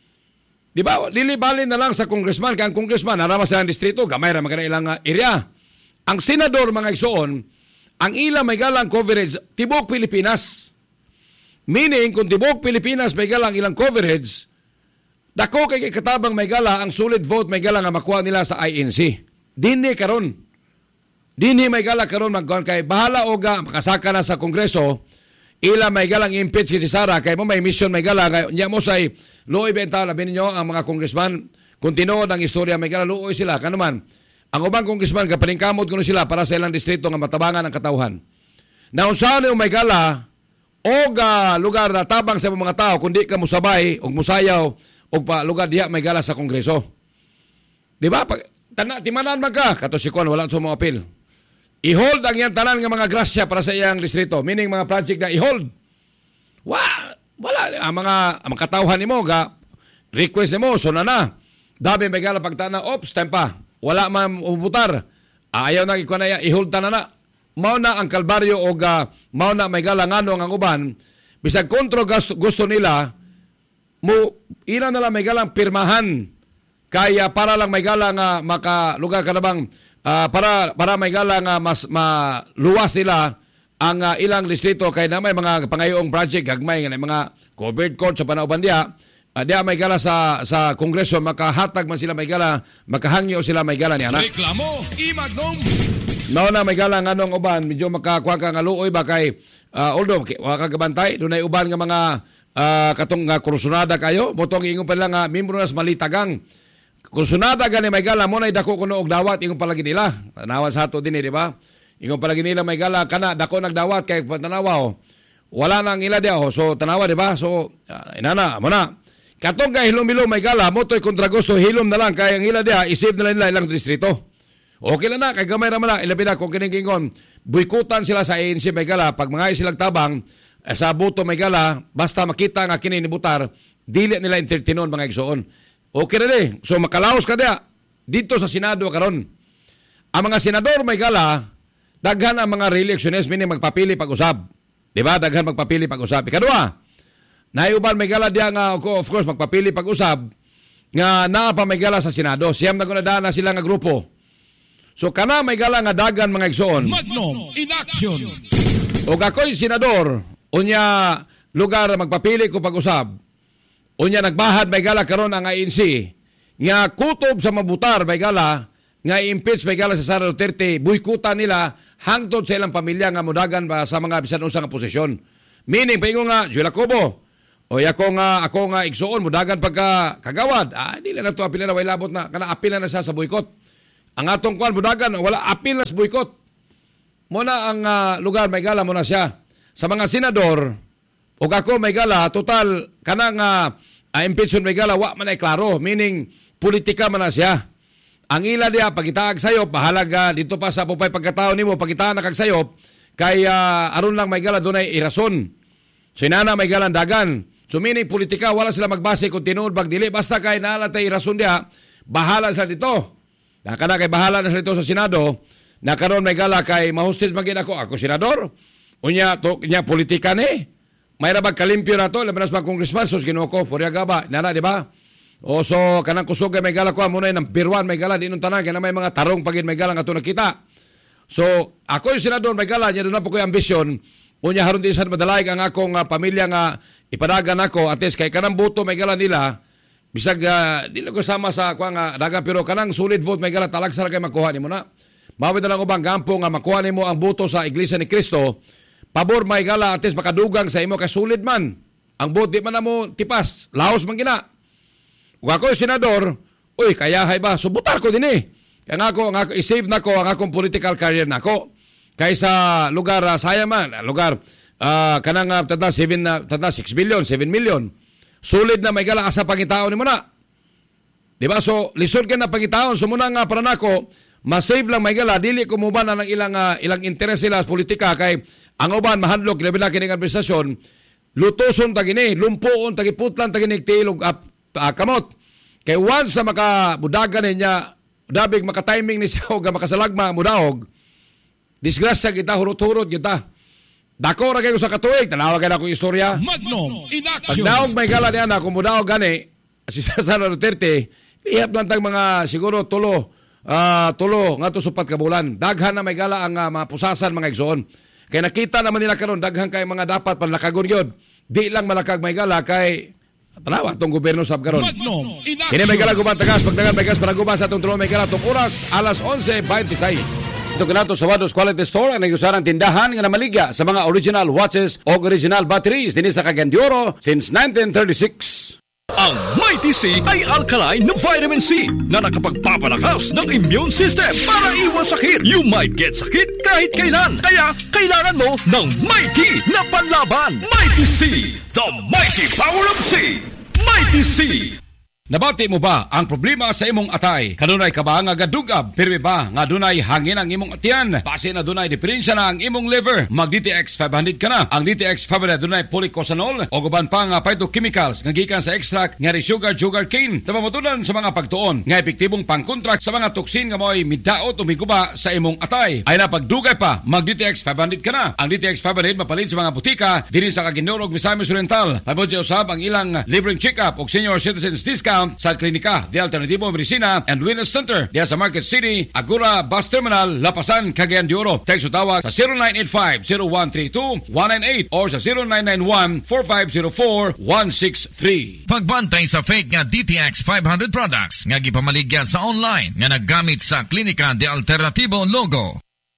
Di ba? Lilibalin na lang sa congressman. Kaya ang congressman, narama sa distrito, gamay ra magkana ilang uh, area. Ang senador, mga igsoon, ang ilang may galang coverage, tibok Pilipinas. Meaning, kung tibok Pilipinas may galang ilang coverage, dako kay katabang may gala, ang solid vote may gala nga makuha nila sa I N C. Dini karon. Dini may gala karon magkuhan kay bahala o ga makasaka na sa Kongreso, ila may galang impeach si Sara kay mo may mission may gala kay nya mo say luoy benta labi ninyo ang mga congressman kontinuo ang istorya may gala luoy sila kanuman. Ang ubang congressman kapalingkamot kuno sila para sa ilang distrito nga matabangan ang katawhan. Naunsahan yung may gala o ga lugar na tabang sa mga tao kundi ka musabay o musayaw o pa lugar diha may gala sa Kongreso. Di ba? Tana, timanan magka. Kato si Kon, wala ito mga appeal. I-hold ang yan tanan ng mga grasya para sa iyang distrito. Meaning mga project na i-hold. Wa, wala. Ang mga, ang katawhan ni mo, ga, request mo, so na na. Dabi may gala pagtana, ops, time pa. Wala man umubutar. Ayaw na ikaw na i-hold ta na na. Mao na ang kalbaryo o ga, mao na may gala ngano ang uban. Bisag kontro gusto, gusto nila, mo ina na lang may galang pirmahan kaya para lang may galang uh, makalugar ka na bang uh, para, para may galang uh, mas maluwas nila ang uh, ilang distrito kaya na may mga pangayong project gagmay nga mga covered court sa panauban diya uh, diya may gala sa sa Kongreso makahatag man sila may gala makahangyo sila may gala niya na reklamo imagnom mao na may gala nga nung uban medyo makakuha ka nga luoy ba kay uh, although wala ka gabantay dunay uban nga mga Uh, katong uh, kursunada kayo motong ingon pa lang uh, membro nas malitagang kursunada gani may gala mo na dako kuno og dawat ingon palagi nila tanawan sa ato din di ba ingon palagi nila may gala kana dako nagdawat kay tanawa wala nang ila dia so tanawa di ba so uh, inana mo na katong kay hilom-hilom may gala mo toy kontra gusto hilom na lang kay ang ila dia isip nila nila ilang distrito okay lang na kay gamay ra man na ilabi na kung kining ingon boykotan sila sa A N C may gala pag mga silang tabang sa boto may gala, basta makita nga kini ni Butar, dili nila entertainon mga igsoon. Okay na di. So makalaos ka dia. Dito sa Senado karon. Ang mga senador may gala, daghan ang mga re-electionist, meaning magpapili pag-usab. Di ba? Daghan magpapili pag-usab. Ikadua, naiuban may gala diya nga, of course, magpapili pag-usab, nga naa pa may gala sa Senado. Siyam na kunadaan na sila nga grupo. So kana may gala nga dagan mga igsoon. Magnom in action. O ako'y senador, unya lugar magpapili ko pag-usab. Unya nagbahad may gala karon ang I N C nga kutob sa mabutar may gala nga impeach may gala sa Sara Duterte boykutan nila hangtod sa ilang pamilya nga modagan ba sa mga bisan unsa nga posisyon. Meaning paingon nga Juela Cobo o ako nga ako nga igsuon modagan pagka kagawad. Ah dili na to apil na way labot na kana apil na siya sa boykot. Ang atong kwan modagan wala apil na sa boykot. Mo na ang uh, lugar may gala mo na siya. Sa mga senador, o ako may gala, total, kanang uh, uh, impeachment may gala, wa man ay klaro. Meaning, politika man na siya. Ang ila diya, pagitaag sayop, mahalaga, dito pa sa pupay pagkatao nimo pagkitaan na kag sayop, kay uh, aron lang may gala, doon ay irason. So, inana may galang dagan. So, meaning, politika, wala sila magbase kung tinuod, bagdili. Basta kay nalatay irason diya, bahala sila dito. Nakana kay bahala na sila dito sa Senado, na karon may gala kay mahustis magin ako, ako senador. Unya to nya politika ni. May ra bag kalimpyo na to, laban sa congressman sus Ginoo ko, purya gaba, nana di ba? O so kanang kusog may gala ko amo na ng pirwan may gala di nun tanan kay na may mga tarong pagin may gala nga to nakita. So ako yung senador may gala nya doon na po ko ambisyon. Unya haron din sa madalayg ang akong uh, pamilya nga ipadagan ako ates kay kanang boto may gala nila. Bisag uh, dili ko sama sa kuha nga daga pero kanang solid vote may gala talag sa kay makuha nimo na. Mawid na lang ubang gampo nga makuha nimo ang boto sa Iglesia ni Cristo. Pabor may gala ates makadugang sa imo kay solid man. Ang boto di man namo tipas, laos man gina. Ug ako senador, uy kayahay ba subutar ko dinhi. Kaya nga ako, nga ako i-save nako ang akong political career nako. Kaysa lugar uh, saya man, lugar uh, kanang uh, tanda seven uh, tanda six billion, seven million. Solid na may gala asa pangitaon nimo na. Di ba? So lisod ka na pangitaon so muna nga para nako ma-save lang may gala, dili ko muban na ng ilang, uh, ilang interes sila sa politika kay ang uban mahandlok, labi na kining administrasyon, lutoson tagini, lumpuon tagiputlan taginig tilog uh, uh, kamot. Kay once sa makabudagan niya, dabig makatiming ni siya o makasalagma mudahog, disgrasya kita, hurot-hurot kita. Dako ra kayo sa katuig, tanawagan akong istorya. Magnum in action. Pagdaog may gala niya na, kung mudahog gani, si Sara Duterte, ihap lang tag mga siguro tulo, uh, tulo nga to supat ka bulan. Daghan na may gala ang uh, mapusasan mga igsoon. Kaya nakita naman nila karon daghan kay mga dapat panlakagon yun. Di lang malakag may gala kay tanawa itong gobyerno sab karon. Magnum in action. Kini may gala guban tagas, pagdagan may gas para guban sa itong tulo may gala itong oras, alas onse twenty-six. Ito kanato sa Wados Quality Store ang nagusarang tindahan nga namaligya sa mga original watches o original batteries din sa Cagayan de Oro since nineteen thirty-six. Ang Mighty C ay alkaline ng vitamin C na nakapagpapalakas ng immune system para iwas sakit. You might get sakit kahit kailan. Kaya kailangan mo ng Mighty na panlaban. Mighty C, the mighty power of C. Mighty C. Nabati mo ba ang problema sa imong atay? Kanunay ka ba nga gadugab? Pirmi ba nga dunay hangin ang imong atiyan? Base na dunay diferensya na ang imong liver? Mag D T X five hundred ka na. Ang D T X five hundred dunay polycosanol o guban pa nga phytochemicals nga gikan sa extract nga sugar sugar cane. Tamamatunan sa mga pagtuon nga epektibong pangkontra sa mga toksin nga mo'y midaot o miguba sa imong atay. Ay na pagdugay pa, mag D T X five hundred ka na. Ang D T X five hundred mapalit sa mga butika diri sa Cagayan de Oro ug Misamis Oriental. Pabodyo usab ang ilang libreng check-up o senior citizens discount sa klinika de Alternativo Medicina and Wellness Center diya sa Market City, Agora Bus Terminal, Lapasan, Cagayan de Oro. Text o tawag sa zero nine eight five, zero one three two, one nine eight or sa zero nine nine one, four five zero four, one six three. Pagbantay sa fake nga D T X five hundred products nga gipamaligya sa online nga naggamit sa klinika de Alternativo logo.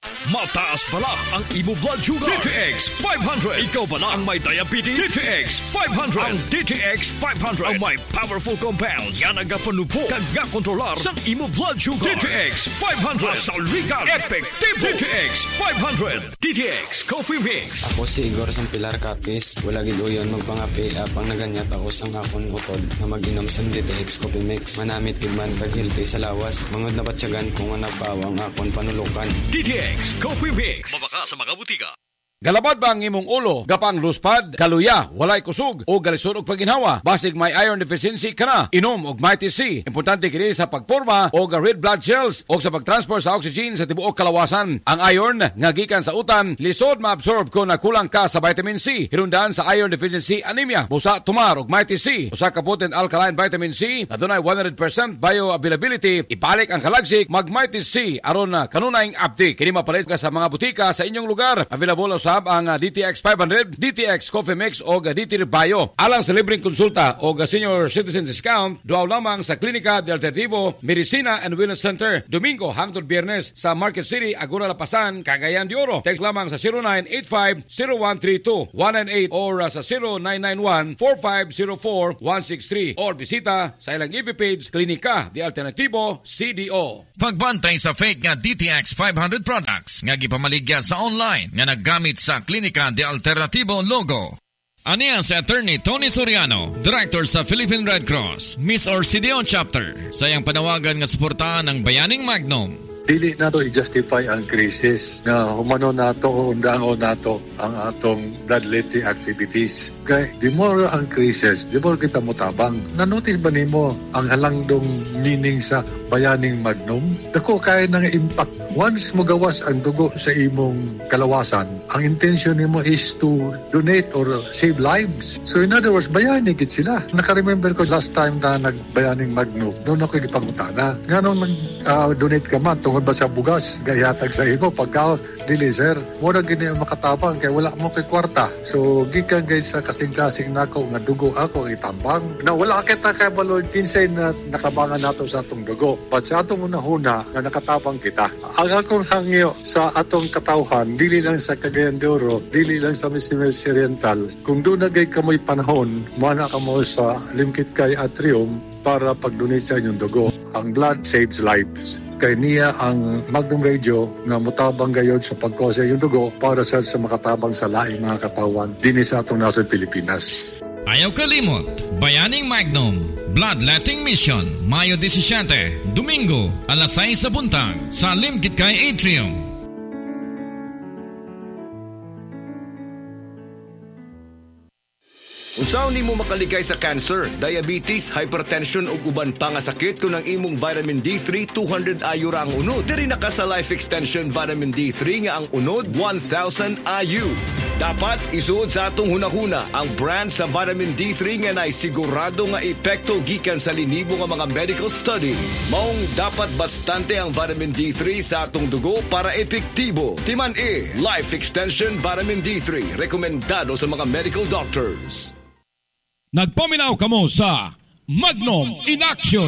Mataas pala ang imo blood sugar. D T X five hundred. Ikaw pala ang may diabetes. D T X five hundred. Ang D T X five hundred ang may powerful compounds nga nagapanupo kag gakontrolar sa imo blood sugar. D T X five hundred. Masaligan. Epektibo. D T X five hundred. D T X Coffee Mix. Ako si Igor sang Pilar Capis. Wala gid uyon magpangapi apang naganyat ako sang akon utod na mag-inom sang D T X Coffee Mix. Manamit gid man kag healthy sa lawas. Mangod na batyagan kung ano pawang akon panulukan. D T X Coffee Mix. Mabaka sa mga butika. Galabad ba ang imong ulo, gapang luspad, kaluya, walay kusog, o galisod og paginhawa? Basig may iron deficiency ka na, inom og Mighty C. Importante kini sa pagporma o red blood cells o sa pagtransport sa oxygen sa tibuok kalawasan. Ang iron nga gikan sa utan, lisod maabsorb kung nakulang ka sa vitamin C. Hirundan sa iron deficiency anemia. Busa tumar og Mighty C. Usa ka potent alkaline vitamin C na dunay one hundred percent bioavailability. Ibalik ang kalagsik mag Mighty C aron na kanunayng update. Kini mapalit ka sa mga butika sa inyong lugar. Available sa ang D T X five hundred, D T X Coffee Mix o D T Bio. Alang sa libreng konsulta o senior citizen discount, duaw lamang sa Klinika de Alternativo Medicina and Wellness Center. Domingo hangtod Biyernes sa Market City, Agora Lapasan, Cagayan de Oro. Text lamang sa zero nine eight five, zero one three two, one nine eight or sa zero nine nine one, four five zero four, one six three or bisita sa ilang F B page Klinika de Alternativo C D O. Pagbantay sa fake nga D T X five hundred products nga gipamaligya sa online nga naggamit sa klinika de Alternativo logo. Aniya si Attorney Tony Soriano, Director sa Philippine Red Cross, Miss Orsideon Chapter, sa iyang panawagan nga suportahan ng Bayaning Magnum. Dili nato i-justify ang krisis nga humano nato o undaangon nato ang atong bloodletting activities. Kaya di more ang krisis, di more kita mutabang. Nanotice ba nimo ang halangdong meaning sa Bayaning Magnum? Dako kaya ng impact. Once mo gawas ang dugo sa imong kalawasan, ang intention nimo is to donate or save lives. So in other words, bayani gid sila. Naka-remember ko last time na nag-Bayaning Magnum, noon ako gipangutana. Nga nung mag-donate uh, ka man, tungod ba sa bugas, gayatag sa imo, pagka, dili sir, wala gini makatabang, kaya wala mo kay kwarta. So, gikan gayud sa kasing-kasing nako nga dugo ako itambang. Na wala kita kay balod kinsay na nakabangan nato sa atong dugo. But sa atong unahuna, nga nakatabang kita. Ang akong hangyo sa atong katawhan, dili lang sa Cagayan de Oro, dili lang sa Misamis Oriental, kung doon na gay kamoy panahon, mana ka mo sa Limkit Kay Atrium para pag-donate sa inyong dugo. Ang blood saves lives. Kay niya ang Magnum Radio nga mutabang gayod sa pagkose yung dugo para sa, sa makatabang sa laing mga katawan din sa atong nasod Pilipinas. Ayaw kalimot, Bayaning Magnum, Bloodletting Mission, Mayo seventeen, Domingo, alas sais sa buntag, sa Limkit Kay Atrium. Unsaon nimo makaligay sa cancer, diabetes, hypertension ug uban pa nga sakit kung ang imong vitamin D three two hundred I U ra ang unod. Diri na ka sa Life Extension Vitamin D three nga ang unod one thousand I U. Dapat isuod sa atong hunahuna ang brand sa vitamin D three nga nay sigurado nga epekto gikan sa linibo nga mga medical studies. Maong dapat bastante ang vitamin D three sa atong dugo para epektibo. Timan E, Life Extension Vitamin D three, rekomendado sa mga medical doctors. Nagpaminaw kamo sa Magnum in Action.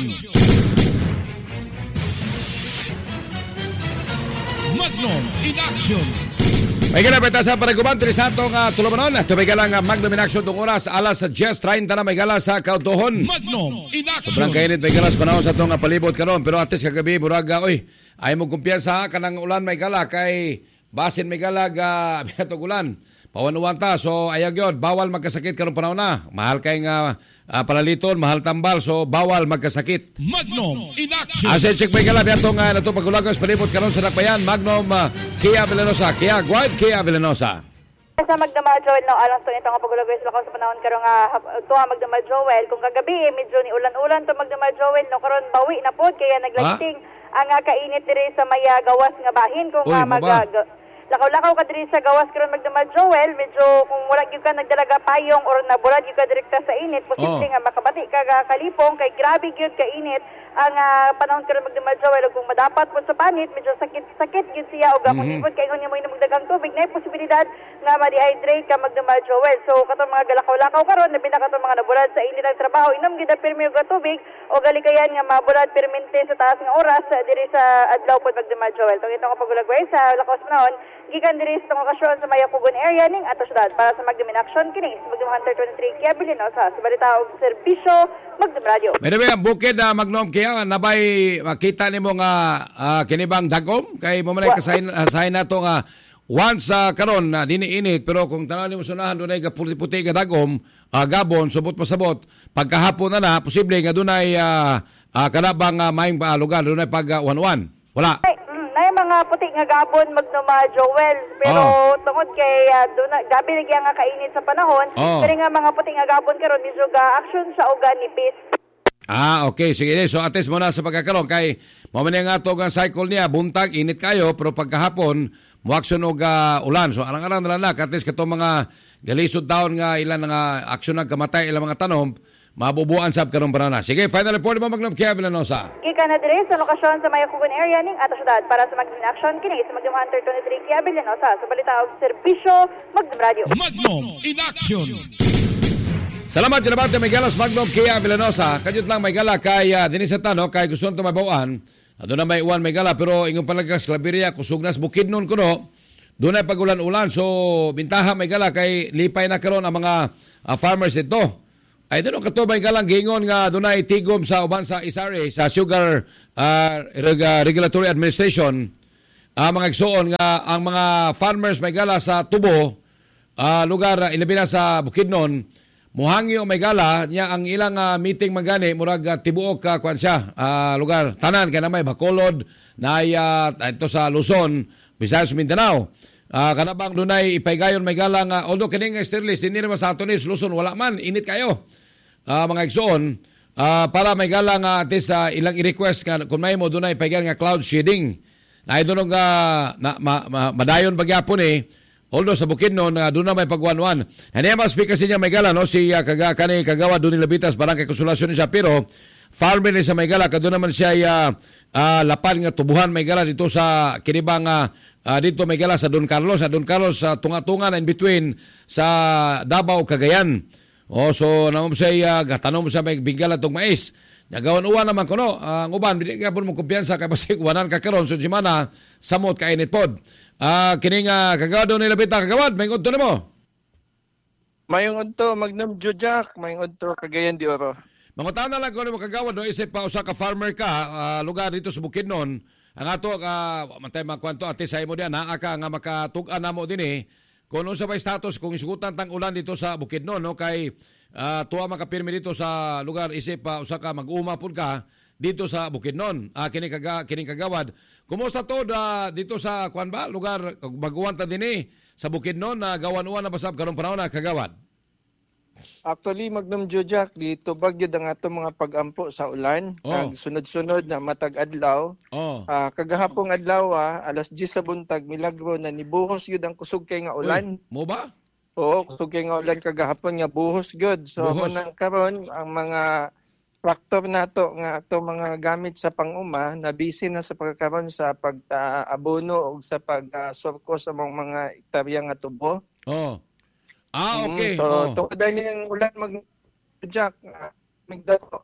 Magnum in Action. May kinapita sa panagkuman, Trisanto nga tulumanon. Tubig ka lang Magnum in Action itong oras. Alas ten thirty na may gala sa kautuhon. Magnum in Action. Sobrang kainit may gala sa panahon sa itong palibot karon. Pero atis kagabi, buraga, oy, ay mo kumpiyansa ka ng ulan may gala kay basin may gala ga bitog ulan. Pawan-uwan ta, so ayag yun, bawal magkasakit karong panahon na. Mahal kay nga uh, palaliton, mahal tambal, so bawal magkasakit. Magnum in Action. Asin check may gala, biyatong uh, nato pagulagos, palibot karon sa Nakbayan, Magnum uh, Kia Villanosa, Kia Guard, Kia Villanosa. Sa Magdamag Joel, no, alam to nito nga pagulagos lang sa panahon karong uh, ito nga Magdamag Joel. Kung kagabi, medyo ni ulan-ulan to Magdamag Joel, no, karon bawi na po, kaya naglagting ang uh, kainit diri sa may uh, gawas nga bahin. Kung uh, mag... Lakaw-lakaw ka diri sa gawas karon Magdamag Joel, medyo kung wala gyud ka nagdalaga payong or nabulad gyud ka direkta sa init, posible oh. nga makabati ka kalipong kay grabe gyud ka init ang uh, panahon karon Magdamag Joel. Kung madapat po sa panit, medyo sakit-sakit gyud siya og mm-hmm. kung ibod kay ingon mo inom daghang tubig, na posibilidad nga ma-dehydrate ka Magdamag Joel. So katong mga galakaw-lakaw karon, labi na katong mga nabulad sa init ang trabaho, inom gyud ang pirmi og tubig o galikayan nga mabulad permente sa taas nga oras diri sa adlaw pod Magdamag Joel. Tong itong pagulagway sa lakas panahon gikan diri sa okasyon sa Mayapugon area ning ato syudad. Para sa Magnum in Action kini sa Magnum Hunter twenty-three Kia Villanosa sa balita og serbisyo Magnum Radio. May nabi ang bukid na uh, Magnum Kia nabay makita nimo nga uh, kinibang dagom kay mo man kasahin asahin nato nga once uh, karon na uh, diniinit pero kung tanaw nimo sunahan dunay gaputi-puti nga dagom uh, gabon subot pasabot pagkahapon na na posible nga dunay uh, uh, kanabang uh, maing uh, lugar dunay pag uh, one-one. Wala. Hey. Nay mga puti nga gabon Magnuma Joel pero oh. tungod kay uh, do na gabi lagi nga kainit sa panahon oh. Pero nga mga puti nga gabon karon medyo ga action sa uga nipis. Ah okay sige so ates mo na sa pagkakaroon kay mo man nga to ang cycle niya buntag init kayo pero pagkahapon muaksyon og uh, ulan so arang-arang na lang kates kato mga galisod taon nga ilan nga aksyon nga kamatay ilang mga tanom mabubuan sab karon para na. Sige, final report mo Magnum Kia Villanosa. Kika na dire sa lokasyon sa Mayakugon area ning ato syudad para sa Magnum Action kini sa Magnum Hunter twenty-three Kia Villanosa sa balita og serbisyo Magnum Radio. Magnum in Action. Salamat kinabate may galas Magnum Kia Villanosa. Kadiyot lang may gala kay uh, dinisata no kay gusto nito mabawaan. Adto na may uwan may gala pero ingon palagas Claveria kusugnas Bukidnon kuno. Doon ay pagulan-ulan so bintaha may gala kay lipay na karon ang mga uh, farmers ito. Ay doon katubay ka lang gingon nga dunay tigom sa uban sa I S A R E sa Sugar uh, Regulatory Administration uh, mga igsoon nga ang mga farmers may gala sa Tubo uh, lugar uh, ilabi na sa Bukidnon muhangyo may gala niya ang ilang uh, meeting magani murag uh, tibuok ka uh, kwan siya uh, lugar tanan kay na may Bacolod na uh, ito sa Luzon Visayas Mindanao. Uh, kanabang dunay ipaygayon may gala nga although kining sterlis dinhi naman sa Atonis Luzon wala man init kayo uh, mga igsoon uh, para may gala nga atis uh, ilang i-request nga kung may mo dunay ipaygayon nga cloud shading na idunong uh, na, ma, ma, madayon pagyapon eh although sa Bukidnon uh, doon na may pagwanwan and mas speak kasi niya may gala no si uh, kaga, kani kagawa doon ni Labitas barangay Konsolasyon siya pero farmer ni sa may gala kadto naman siya uh, uh, lapan nga tubuhan may gala dito sa kinibang uh, Uh, dito may gala sa Don Carlos, sa Don Carlos sa uh, tunga-tunga in between sa Davao Cagayan. Oh, so namom siya uh, gatanong sa may bigala tong mais. Nagawan uwan naman kuno, ang uh, uban bidi gapon mo kumpiyansa kay basig wanan ka karon so jimana samot ka init pod. Ah uh, kining uh, kagawad do nila bita kagawad, mayngod to nimo. Mayong to Magnum Jojak, mayong to Cagayan de Oro. Mangutan na lang ko nimo kagawad do isip pa usa ka farmer ka uh, lugar dito sa Bukidnon. Ang ato, uh, mantay magkwanto, ate sa imo diyan, naa ka nga makatug-an na mo din eh. Kung ano sa may status, kung isugutan tang ulan dito sa Bukidnon, no, kay uh, tuwa makapirmi dito sa lugar, isip pa, uh, usa ka mag-uma po ka dito sa Bukidnon, uh, kining, kaga, kining kagawad. Kumusta to uh, dito sa, kwan ba, lugar, mag-uwan ta din eh, sa Bukidnon, na uh, gawan-uwan na basab karong panahon na kagawad? Actually, Magnum Jojak, dito bagyod ang ato mga pag-ampo sa ulan. Oh. Kag sunod-sunod na matag adlaw. Oh. Ah, kagahapong adlaw, ah, alas diyes sa buntag, milagro na nibuhos yun ang kusog kay nga ulan. Uy, mo ba? Oo, kusog kay nga ulan kagahapon nga buhos good. So, Buhos. manang karon ang mga tractor nato nga ato mga gamit sa pang-uma na busy na sa pagkakaroon sa pag-abono o sa pag-surko sa mga mga hektarya nga tubo. Oh. Ah, okay. Mm, so, oh. tungkol dahil yung ulan mag-jack, magdato.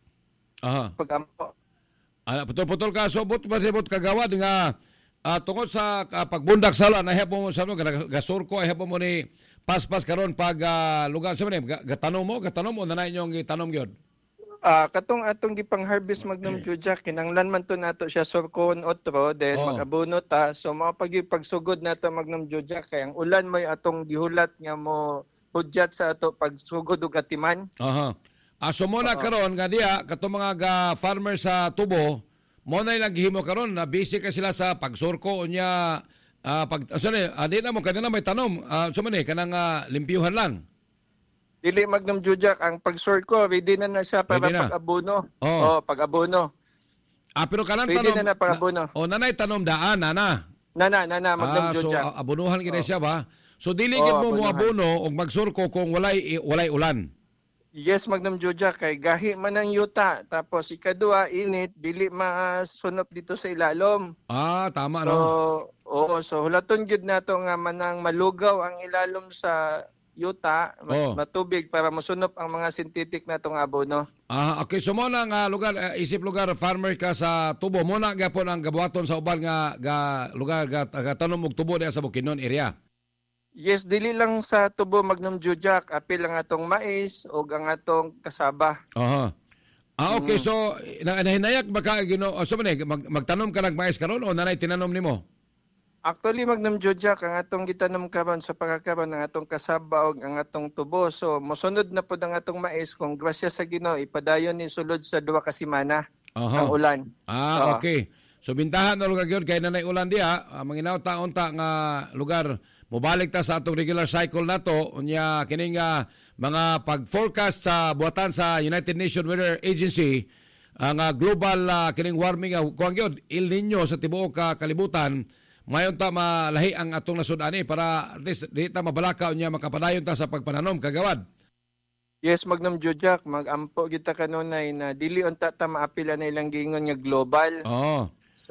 Aha. Pag-ampo. Ah, putol-putol ka. So, but masibot kagawad nga uh, tungkol sa uh, pagbundak sa ulan, ahep mo sa ano, gasurko, ahep mo ni paspas karon pag uh, lugar sa mga, gatanom mo, gatanom mo, nanay nyo ang gitanom yun? Ah, katong atong gipang harvest Magnum Jojak, kinanglan man to nato siya surkon otro, then Oh. mag-abono ta. So mao pag pagsugod nato Magnum Jojak kay ang ulan may atong gihulat nga mo hudyat sa ato pagsugod ug atiman. Aha. Ah, so mo na Oo. karon nga diya katong mga ga farmer sa tubo, mo na ilang gihimo karon na busy ka sila sa pagsurko unya ah, pag so ni adi na mo kanina may tanom. Ah, so man eh kanang uh, limpyuhan lang. Dili Magnum Jojak ang pag-surko, ready na na siya para Ready na. pag-abono. Oh. Oh, pag-abono. Ah, pero kanang Ready tanom na na pag-abono. O nanay tanom daan nana. Nana, nana Magnum Ah, so Jojak. ah, abonuhan gid Oh. siya ba? So dili Oo, gid mo mo abonuhan. abono og magsurko kung walay walay ulan. Yes, Magnum Jojak, kay gahi man ang yuta. Tapos ikaduha, init, dili masunop dito sa ilalom. Ah, tama so, no. Oo, so hulaton gid nato nga manang malugaw ang ilalom sa yuta, Oh. mat- matubig para masunop ang mga synthetic natong abono. Ah, okay, so mo na nga lugar eh, isip lugar farmer ka sa tubo mo na gapon ang gabuhaton sa uban nga ga lugar ga, ga tanom og tubo diha sa Bukidnon area. Yes, dili lang sa tubo Magnum Jojak, apil ang atong mais o ang atong kasaba. Aha. Ah, okay, Mm. so na, nahinayag ba ka Ginoo so man eh, mag, magtanom ka ng mais karon o nanay tinanom nimo? Actually, Magnum Jojak, ang atong gitanom karon sa pagkakaroon ng atong kasaba o ang atong tubo. So, mosunod na po ang atong mais kung grasya sa Ginoo ipadayon ni sulod sa duwa ka semana Aha. ang ulan. Ah, Oo. okay. So bintahan na lugar gyud kay nanay ulan diha, uh, manginaw taon ta nga lugar mobalik ta sa atong regular cycle nato unya kining uh, mga pag-forecast sa buhatan sa United Nations Weather Agency ang uh, global uh, kining warming uh, kuang gyud El Nino sa tibuok ka kalibutan. Mayon ta malahi ang atong nasud ani para at least di ta mabalaka unya makapadayon ta sa pagpananom kagawad. Yes, Magnum Jojak, mag-ampo kita kanunay na dili unta ta maapila na ilang giingon nga global. Oo. So,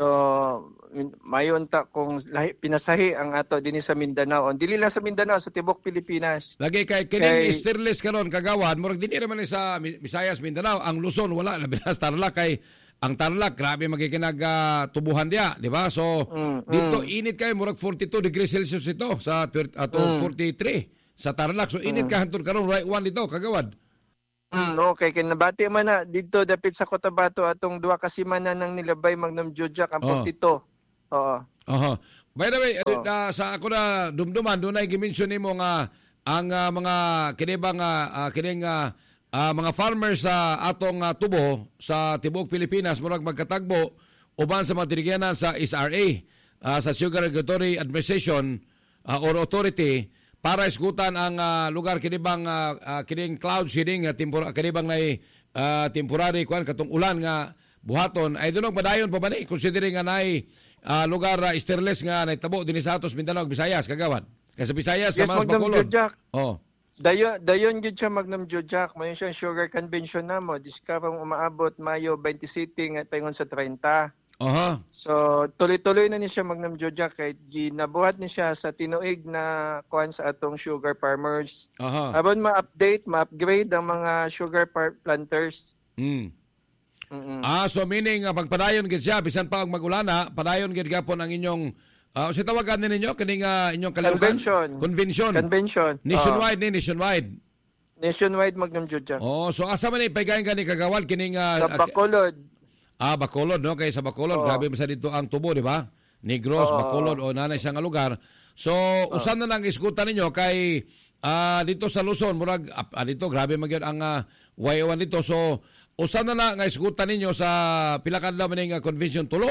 mayon ta kung lahi, pinasahi ang ato dinhi sa Mindanao. Dili lang sa Mindanao, sa tibok Pilipinas. Lagi kay kining Kay- Stirless karon kagawad murag dinhi man ni sa Visayas Mindanao ang Luzon wala labi na sa Tarlac kay ang Tarlac grabe magikinag uh, tubuhan dia, di ba? So Mm, dito mm. init kay murag forty-two degrees Celsius ito sa tw- ato Mm. forty-three sa Tarlac. So init Mm. ka hantod karon right one dito kagawad. Mm, okay, kay nabati man na dito dapit sa Cotabato atong duha ka semana nang nilabay Magnum Jojak ang Oh. forty-two. Oo. Aha. By the way, Oh. uh, sa ako na dumduman dunay gimension nimo nga ang uh, mga kinibang uh, kining uh, uh, mga farmers sa atong uh, tubo sa tibuok Pilipinas murag magkatagbo uban sa mga dirigyanan sa S R A uh, sa Sugar Regulatory Administration uh, or Authority para isgutan ang uh, lugar kinibang uh, uh, kining cloud seeding uh, tempor- kinibang na uh, temporary kwan katong ulan nga buhaton ay dunong padayon pa ba ni considering nga nay uh, lugar uh, Stirless nga naitabo dinhi sa atos Mindanao ug Visayas kagawad kay sa Visayas sa Yes, mas Magnum Bacolod. Jojak. Oh. Dayon dayon gid siya Magnum Jojak, mayon siya sugar convention namo diskarong umaabot Mayo twenty nga paingon sa thirty. Aha. So tuloy-tuloy na ni siya Magnum Jojak kay ginabuhat ni siya sa tinuig na kuan sa atong sugar farmers. Aha. Aron ma-update, ma-upgrade ang mga sugar par- planters. Mm. Mm-mm. Ah, so meaning uh, pagpadayon gid siya bisan pa og magulana, padayon gid gapon ang inyong uh, sa tawagan ni ninyo kining uh, inyong kalihukan? Convention. Convention. Convention. Nationwide ni nationwide. Nationwide Magnum Jojak. Oh, so asa man ni paygayon gani kagawad kining uh, Sa Bacolod. Ah, Bacolod no kay sa Bacolod Oo. grabe sa dito ang tubo, di ba? Negros, Oo. Bacolod o nanay siya nga lugar. So, usan na lang iskutan ninyo kay ah, dito sa Luzon murag ah, dito grabe magyud ang uh, Y O one dito. So, usan na lang nga iskutan ninyo sa pila ka adlaw maning uh, convention tulo.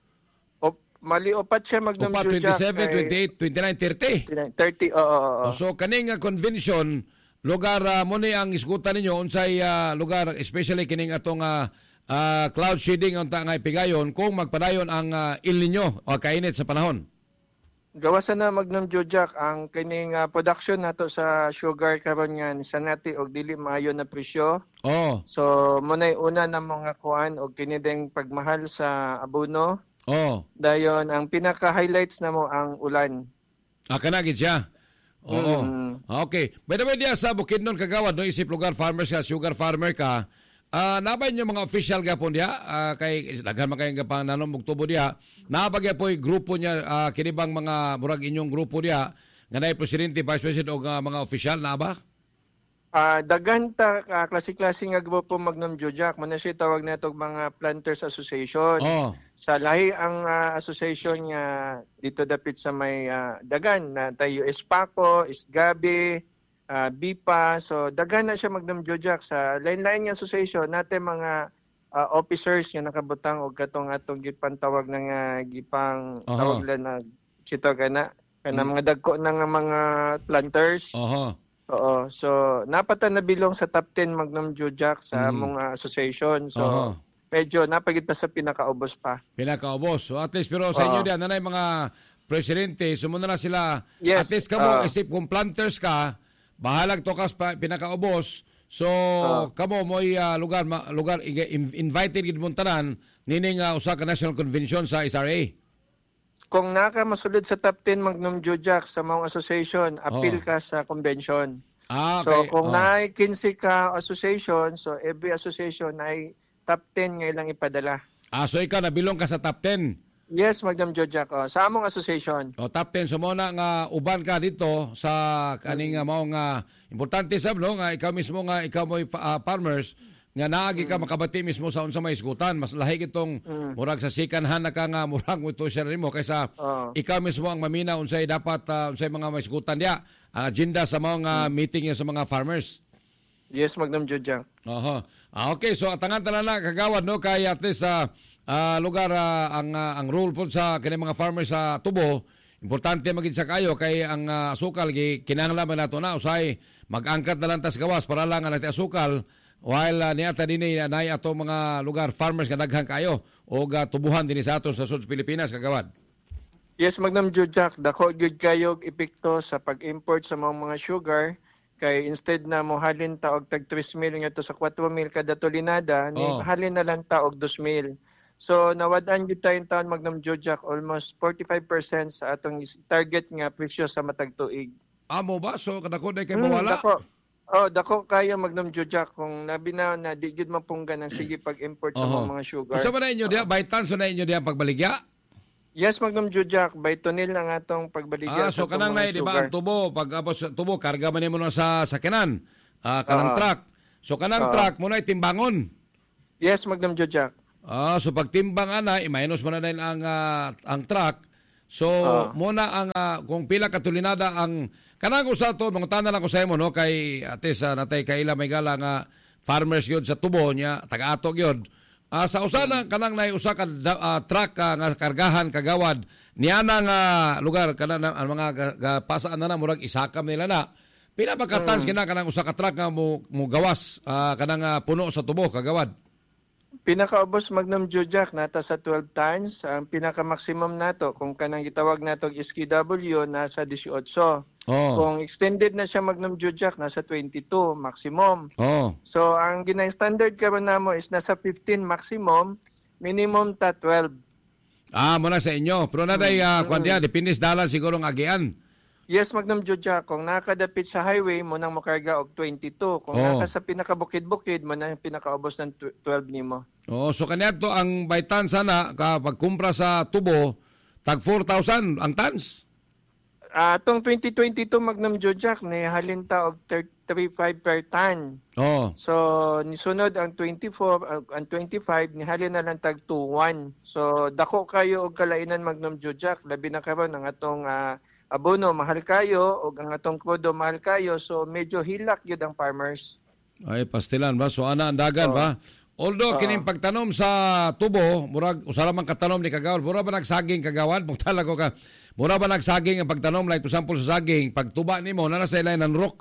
O, mali opat siya Magnum Upat, Jojak. twenty-seven, kay- twenty-eight, twenty-nine, thirty. thirty, oo, oo, oo. So, kaning uh, convention lugar uh, mo ni ang isgutan ninyo unsay uh, lugar especially kining atong uh, uh, cloud shedding unta nga ipigayon kung magpadayon ang uh, El Nino o kainit sa panahon. Gawasan na Magnum Jojak ang kining uh, production nato sa sugar karon nga sa nati og dili maayo na presyo. Oh. So munay una na mga kuan og kini ding pagmahal sa abono. Oh. Dayon ang pinaka-highlights namo ang ulan. Ah, kanagid siya. Oo. Mm. Okay. By the way, diya sa Bukidnon kagawad no isip lugar farmers ka, sugar farmer ka. Ah, uh, nabay niyo mga official gapon diha uh, kay daghan man kay gapang nanon mugtubo diha. Nabagya po grupo niya uh, kinibang mga murag inyong grupo diha nga naay presidente, vice president o uh, mga official na ba? Ah, uh, daghan ta uh, klase-klase nga grupo Magnum Jojak, man siya tawag natog mga Planters Association. Oh. Sa lahi ang uh, association nga dito dapit sa may uh, dagan na tayo Espaco, Isgabi, uh, Bipa. So daghan na siya Magnum Jojak sa lain-lain nga association natin mga uh, officers nga nakabutang og katong atong gipantawag na nga gipang uh-huh. tawag lang na sito kana kana hmm. mga dagko na nga mga planters. Uh-huh. Oo. So, napata na bilong sa top ten Magnum Jojak sa mm. mga association. So, uh-huh. medyo napagit pa sa pinakaubos pa. Pinakaubos. So, at least, pero sa inyo uh-huh. diyan, nanay mga presidente, sumunod na sila. Yes. At least ka mo, uh, isip kung planters ka, bahalag to kas pa, pinakaubos. So, uh-huh. kamo mo uh, lugar, ma, lugar invited gid mong tanan, nining uh, usa ka National Convention sa S R A. Kung naka masulod sa top ten Magnum Jojak sa mga association, appeal oh. ka sa convention. Ah, okay. So kung oh. naay fifteen ka association, so every association ay top ten nga ilang ipadala. Ah, so ikaw nabilong ka sa top ten? Yes, Magnum Jojak. Oh, sa among association. O, top ten. So muna nga uban ka dito sa kaning mm. maong nga importante sab no nga ikaw mismo nga ikaw mo uh, farmers nga naagi ka mm. makabati mismo sa unsa may isgutan, mas lahi kitong mm. murag sa sikanhan na ka nga murag mo to share mo kaysa uh. ikaw mismo ang mamina unsay dapat uh, unsay mga may isgutan diya ang agenda sa mga mm. meeting niya sa mga farmers. Yes, Magnum Jojak. Oho. Ah, okay, so atangan tanan na kagawad no kay at least sa uh, uh, lugar uh, ang uh, ang rule po sa kini mga farmers sa tubo. Importante magid sa kayo kay ang uh, asukal gi kinahanglan nato na usay mag-angkat na lang tas gawas para lang ang asukal. While uh, niata din ay nay ato mga lugar farmers nga daghang kayo o uh, tubuhan din sa ato sa Suds Pilipinas kagawad. Yes, Magnum Jojak, dako gyud kayo epekto sa pag-import sa mga mga sugar kay instead na mohalin ta og tag three mil ngadto sa four mil kada tulinada, ni oh. halin na lang ta og two mil. So nawad-an gyud tayong taon Magnum Jojak almost forty-five percent sa atong target nga presyo sa matag tuig. Amo ba so kadako day kay mawala? Hmm, dako. Oh, dako kaya Magnum Jojak kung nabinaw na di gid mapunggan ang sige pag-import sa uh-huh. mga sugar. Usa man na inyo diha by tan so na inyo diha pagbaligya? Yes, Magnum Jojak, by tonil ang atong pagbaligya. Ah, so kanang nay di ba ang tubo pag abot tubo karga man nimo na sa sakinan. Ah, kanang uh-huh. truck. So kanang uh-huh. truck mo na timbangon. Yes, Magnum Jojak. Ah, so pag timbang ana i-minus mo na din ang uh, ang truck. So uh, muna ang uh, kung pila ka tulinada ang kanang usa to mga tanan lang ko sa imo no kay ate sa natay kaila may gala nga farmers gyud sa tubo niya taga-ato gyud. Uh, sa usa na kanang nay usa ka uh, truck uh, nga kargahan kagawad niya na nga lugar kanang ang mga pasaan na na murag isakam nila na. Pila ba ka tons kina kanang usa ka truck nga mo, mo gawas uh, kanang uh, puno sa tubo kagawad? Pinakaubos Magnum Jojak nata sa twelve tons, ang pinaka-maximum nato kung kanang gitawag nato S K W nasa eighteen. Oh. Kung extended na siya Magnum Jojak nasa twenty-two maximum. Oh. So ang ginay standard karon namo is nasa fifteen maximum, minimum ta twelve. Ah, muna sa inyo. Pero naday uh, mm-hmm. kwantiya depende sa dalan siguro ng agian. Yes, Magnum Jojak, kung nakadapit sa highway mo nang makarga og twenty-two, kung oh. naka sa pinakabukid-bukid mo nang pinakaubos ng twelve nimo. Oh, so kanyato ang by tons sana kapag kumpra sa tubo tag four thousand ang tons. Ah, uh, tong twenty twenty-two Magnum Jojak ni halin ta og thirty-five per ton. Oh. So nisunod ang twenty-four uh, ang twenty-five ni halin na lang tag twenty-one. So dako kayo og kalainan Magnum Jojak labi na karon ang atong uh, abono mahal kayo o ang atong kodo mahal kayo, so medyo hilak yun ang farmers. Ay pastilan ba so ana andagan oh. ba? Although uh, kining pagtanom sa tubo murag usara man katanom ni kagawad, mura ba nagsaging kagawad mo talago ka mura ba nagsaging ang pagtanom like for example sa saging pagtuba nimo na sa ilay nan rock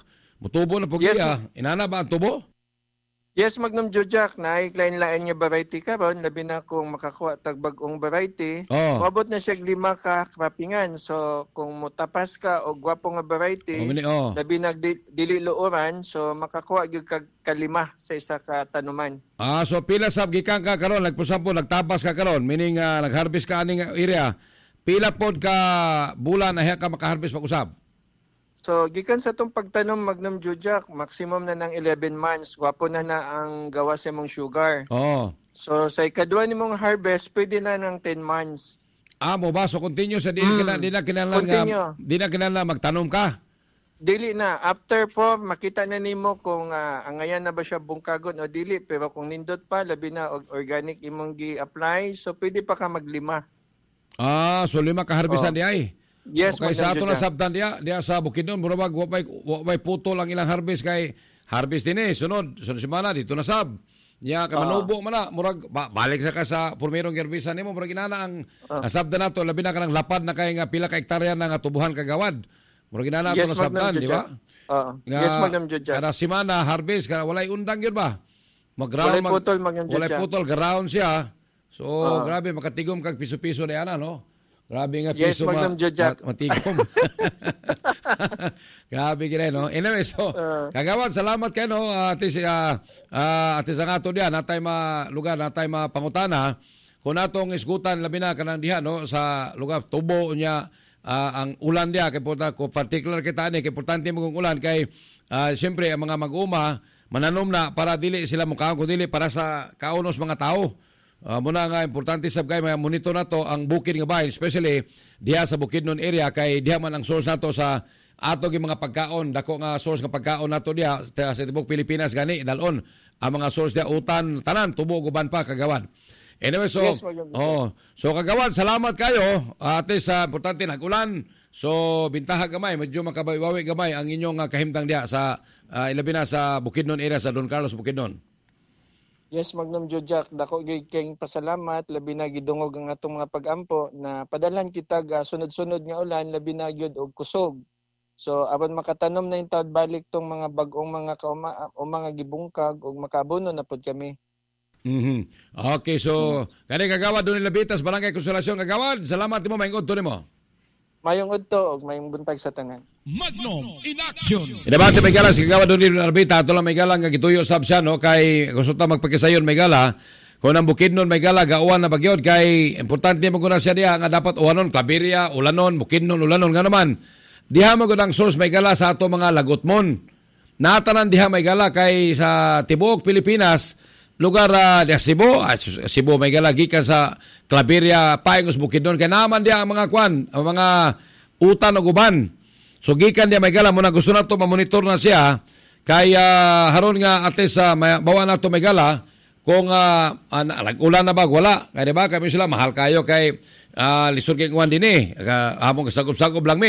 Mutubo na po Yes, kaya. Inana ba ang tubo? Yes, Magnum Jojak, naiklain-lain nga variety karon, labi na kung makakuha tag bag-ong variety. Oh. Maabot na siya lima ka krapingan. So kung mutapas ka og gwapo nga variety, Oh, mini- oh. labi na di, dili luoran, so makakuha gyud kag kalima sa isa ka tanuman. Ah, so pila sab gikan ka karon, nagpusampo nagtabas ka karon, meaning uh, nag-harvest ka aning area. Pila pod ka bulan na ka maka-harvest pag-usab? So gikan sa tong pagtanom Magnum Jojak, maximum na ng eleven months, gwapo na na ang gawa sa imong sugar. Oh. So sa ikadua nimong harvest, pwede na ng ten months. Ah, mo ba? So continue sa di, Mm. kina, di na kinahanglan Continue. nga, di na kinahanglan magtanom ka? Dili na. After po, makita na nimo kung uh, angayan na ba siya bungkagon o dili. Pero kung nindot pa, labi na og organic imong gi-apply, so pwede pa ka maglima. Ah, so lima ka harvestan Oh. di ay? Yes, okay, sa ato Madam na Jojak. sabtan diya, diya sa Bukidnon, murabag, wapay, wapay puto lang ilang harvest kay harvest din eh. Sunod, sunod semana, dito na sab. Diya, ka manubo man na, murag, ba, balik sa ka sa purmerong harvestan nimo, murag inana ang Ah. nasabdan nato, labi na ka ng lapad na kay nga pila ka hektarya na nga tubuhan kagawad. Murag inana Yes, ato na sabtan, Madam di ba? Jojak. Oo. Yes, Madam Jojak. Kada semana, harvest, kada walay undang yun ba? Mag-round, Walay putol, Madam Walay Jojak. putol, garound siya. So, Oo. grabe, makatigom kag piso-piso na yan, no? Grabe nga Yes, piso Madam Jojak. mat- matigom. Grabe gina, no? Anyway, so, Uh. kagawad, salamat kayo, no? Ate, si, uh, uh, ate sa nga to diyan, natay ma lugar, natay ma pangutana. Kung natong isgutan, labi na kanang diha, no? Sa lugar, tubo niya, uh, ang ulan diya, kay puta, kung particular kita ni, kay importante mo kong ulan, kay, uh, siyempre, ang mga mag-uma, mananom na para dili sila mukhaon, kung dili para sa kaunos mga tao. Uh, muna nga, importante sab kay mga monitor na to ang bukid nga bahin, especially diha sa Bukidnon area, kay diha man ang source nato sa ato gi mga pagkaon, dako nga source nga pagkaon nato diha sa, sa tibok Pilipinas gani dalon ang mga source diha utan tanan tubo guban pa kagawan. Anyway, so Yes, Madam Jojak. oh, so kagawan, salamat kayo. Ate sa importante nag-ulan. So bintaha gamay, medyo makabawi gamay ang inyong uh, kahimtang diha sa uh, ilabi na sa Bukidnon area sa Don Carlos Bukidnon. Yes, Magnum Jojak, dako gyud kayong pasalamat, labi na gidungog ang atong mga pag-ampo na padalhan kita ga sunod-sunod nga ulan, labi na gyud og kusog. So aron makatanom na yung taod balik tong mga bag-ong mga kauma o mga gibungkag og makabuno na pod kami. Mhm. Okay, so kani kagawad doon Labitas, Barangay Konsolasyon kagawad. Salamat mo maingod to nimo. Mayong udto og mayong buntag sa tanan. Magnum in action. Inabati may gala si kagawad doon Labita, ato lang may gala nga gituyo sab siya no kay gusto ta magpakisayon may gala. Kung ang Bukidnon may gala gauwan na bagyod kay importante mo guna siya diha nga dapat uwanon Claveria, Ulanon, Bukidnon, Ulanon nga naman. Diha mo gud ang source may gala sa ato mga lagutmon. Natanan diha may gala kay sa tibuok Pilipinas lugar uh, di Cebu, ah, Cebu may gala gikan sa Claveria, Paingos, Bukidnon kay naman diha ang mga kwan, ang mga utan o guban. So gikan diha may gala mo na gusto na to mamonitor na siya kay uh, haron nga ate sa may, bawa na to may gala kung uh, uh, ulan na ba wala kay di ba kami sila mahal kayo kay uh, lisod kay kuan dinhi uh, among kasagop-sagop lang mi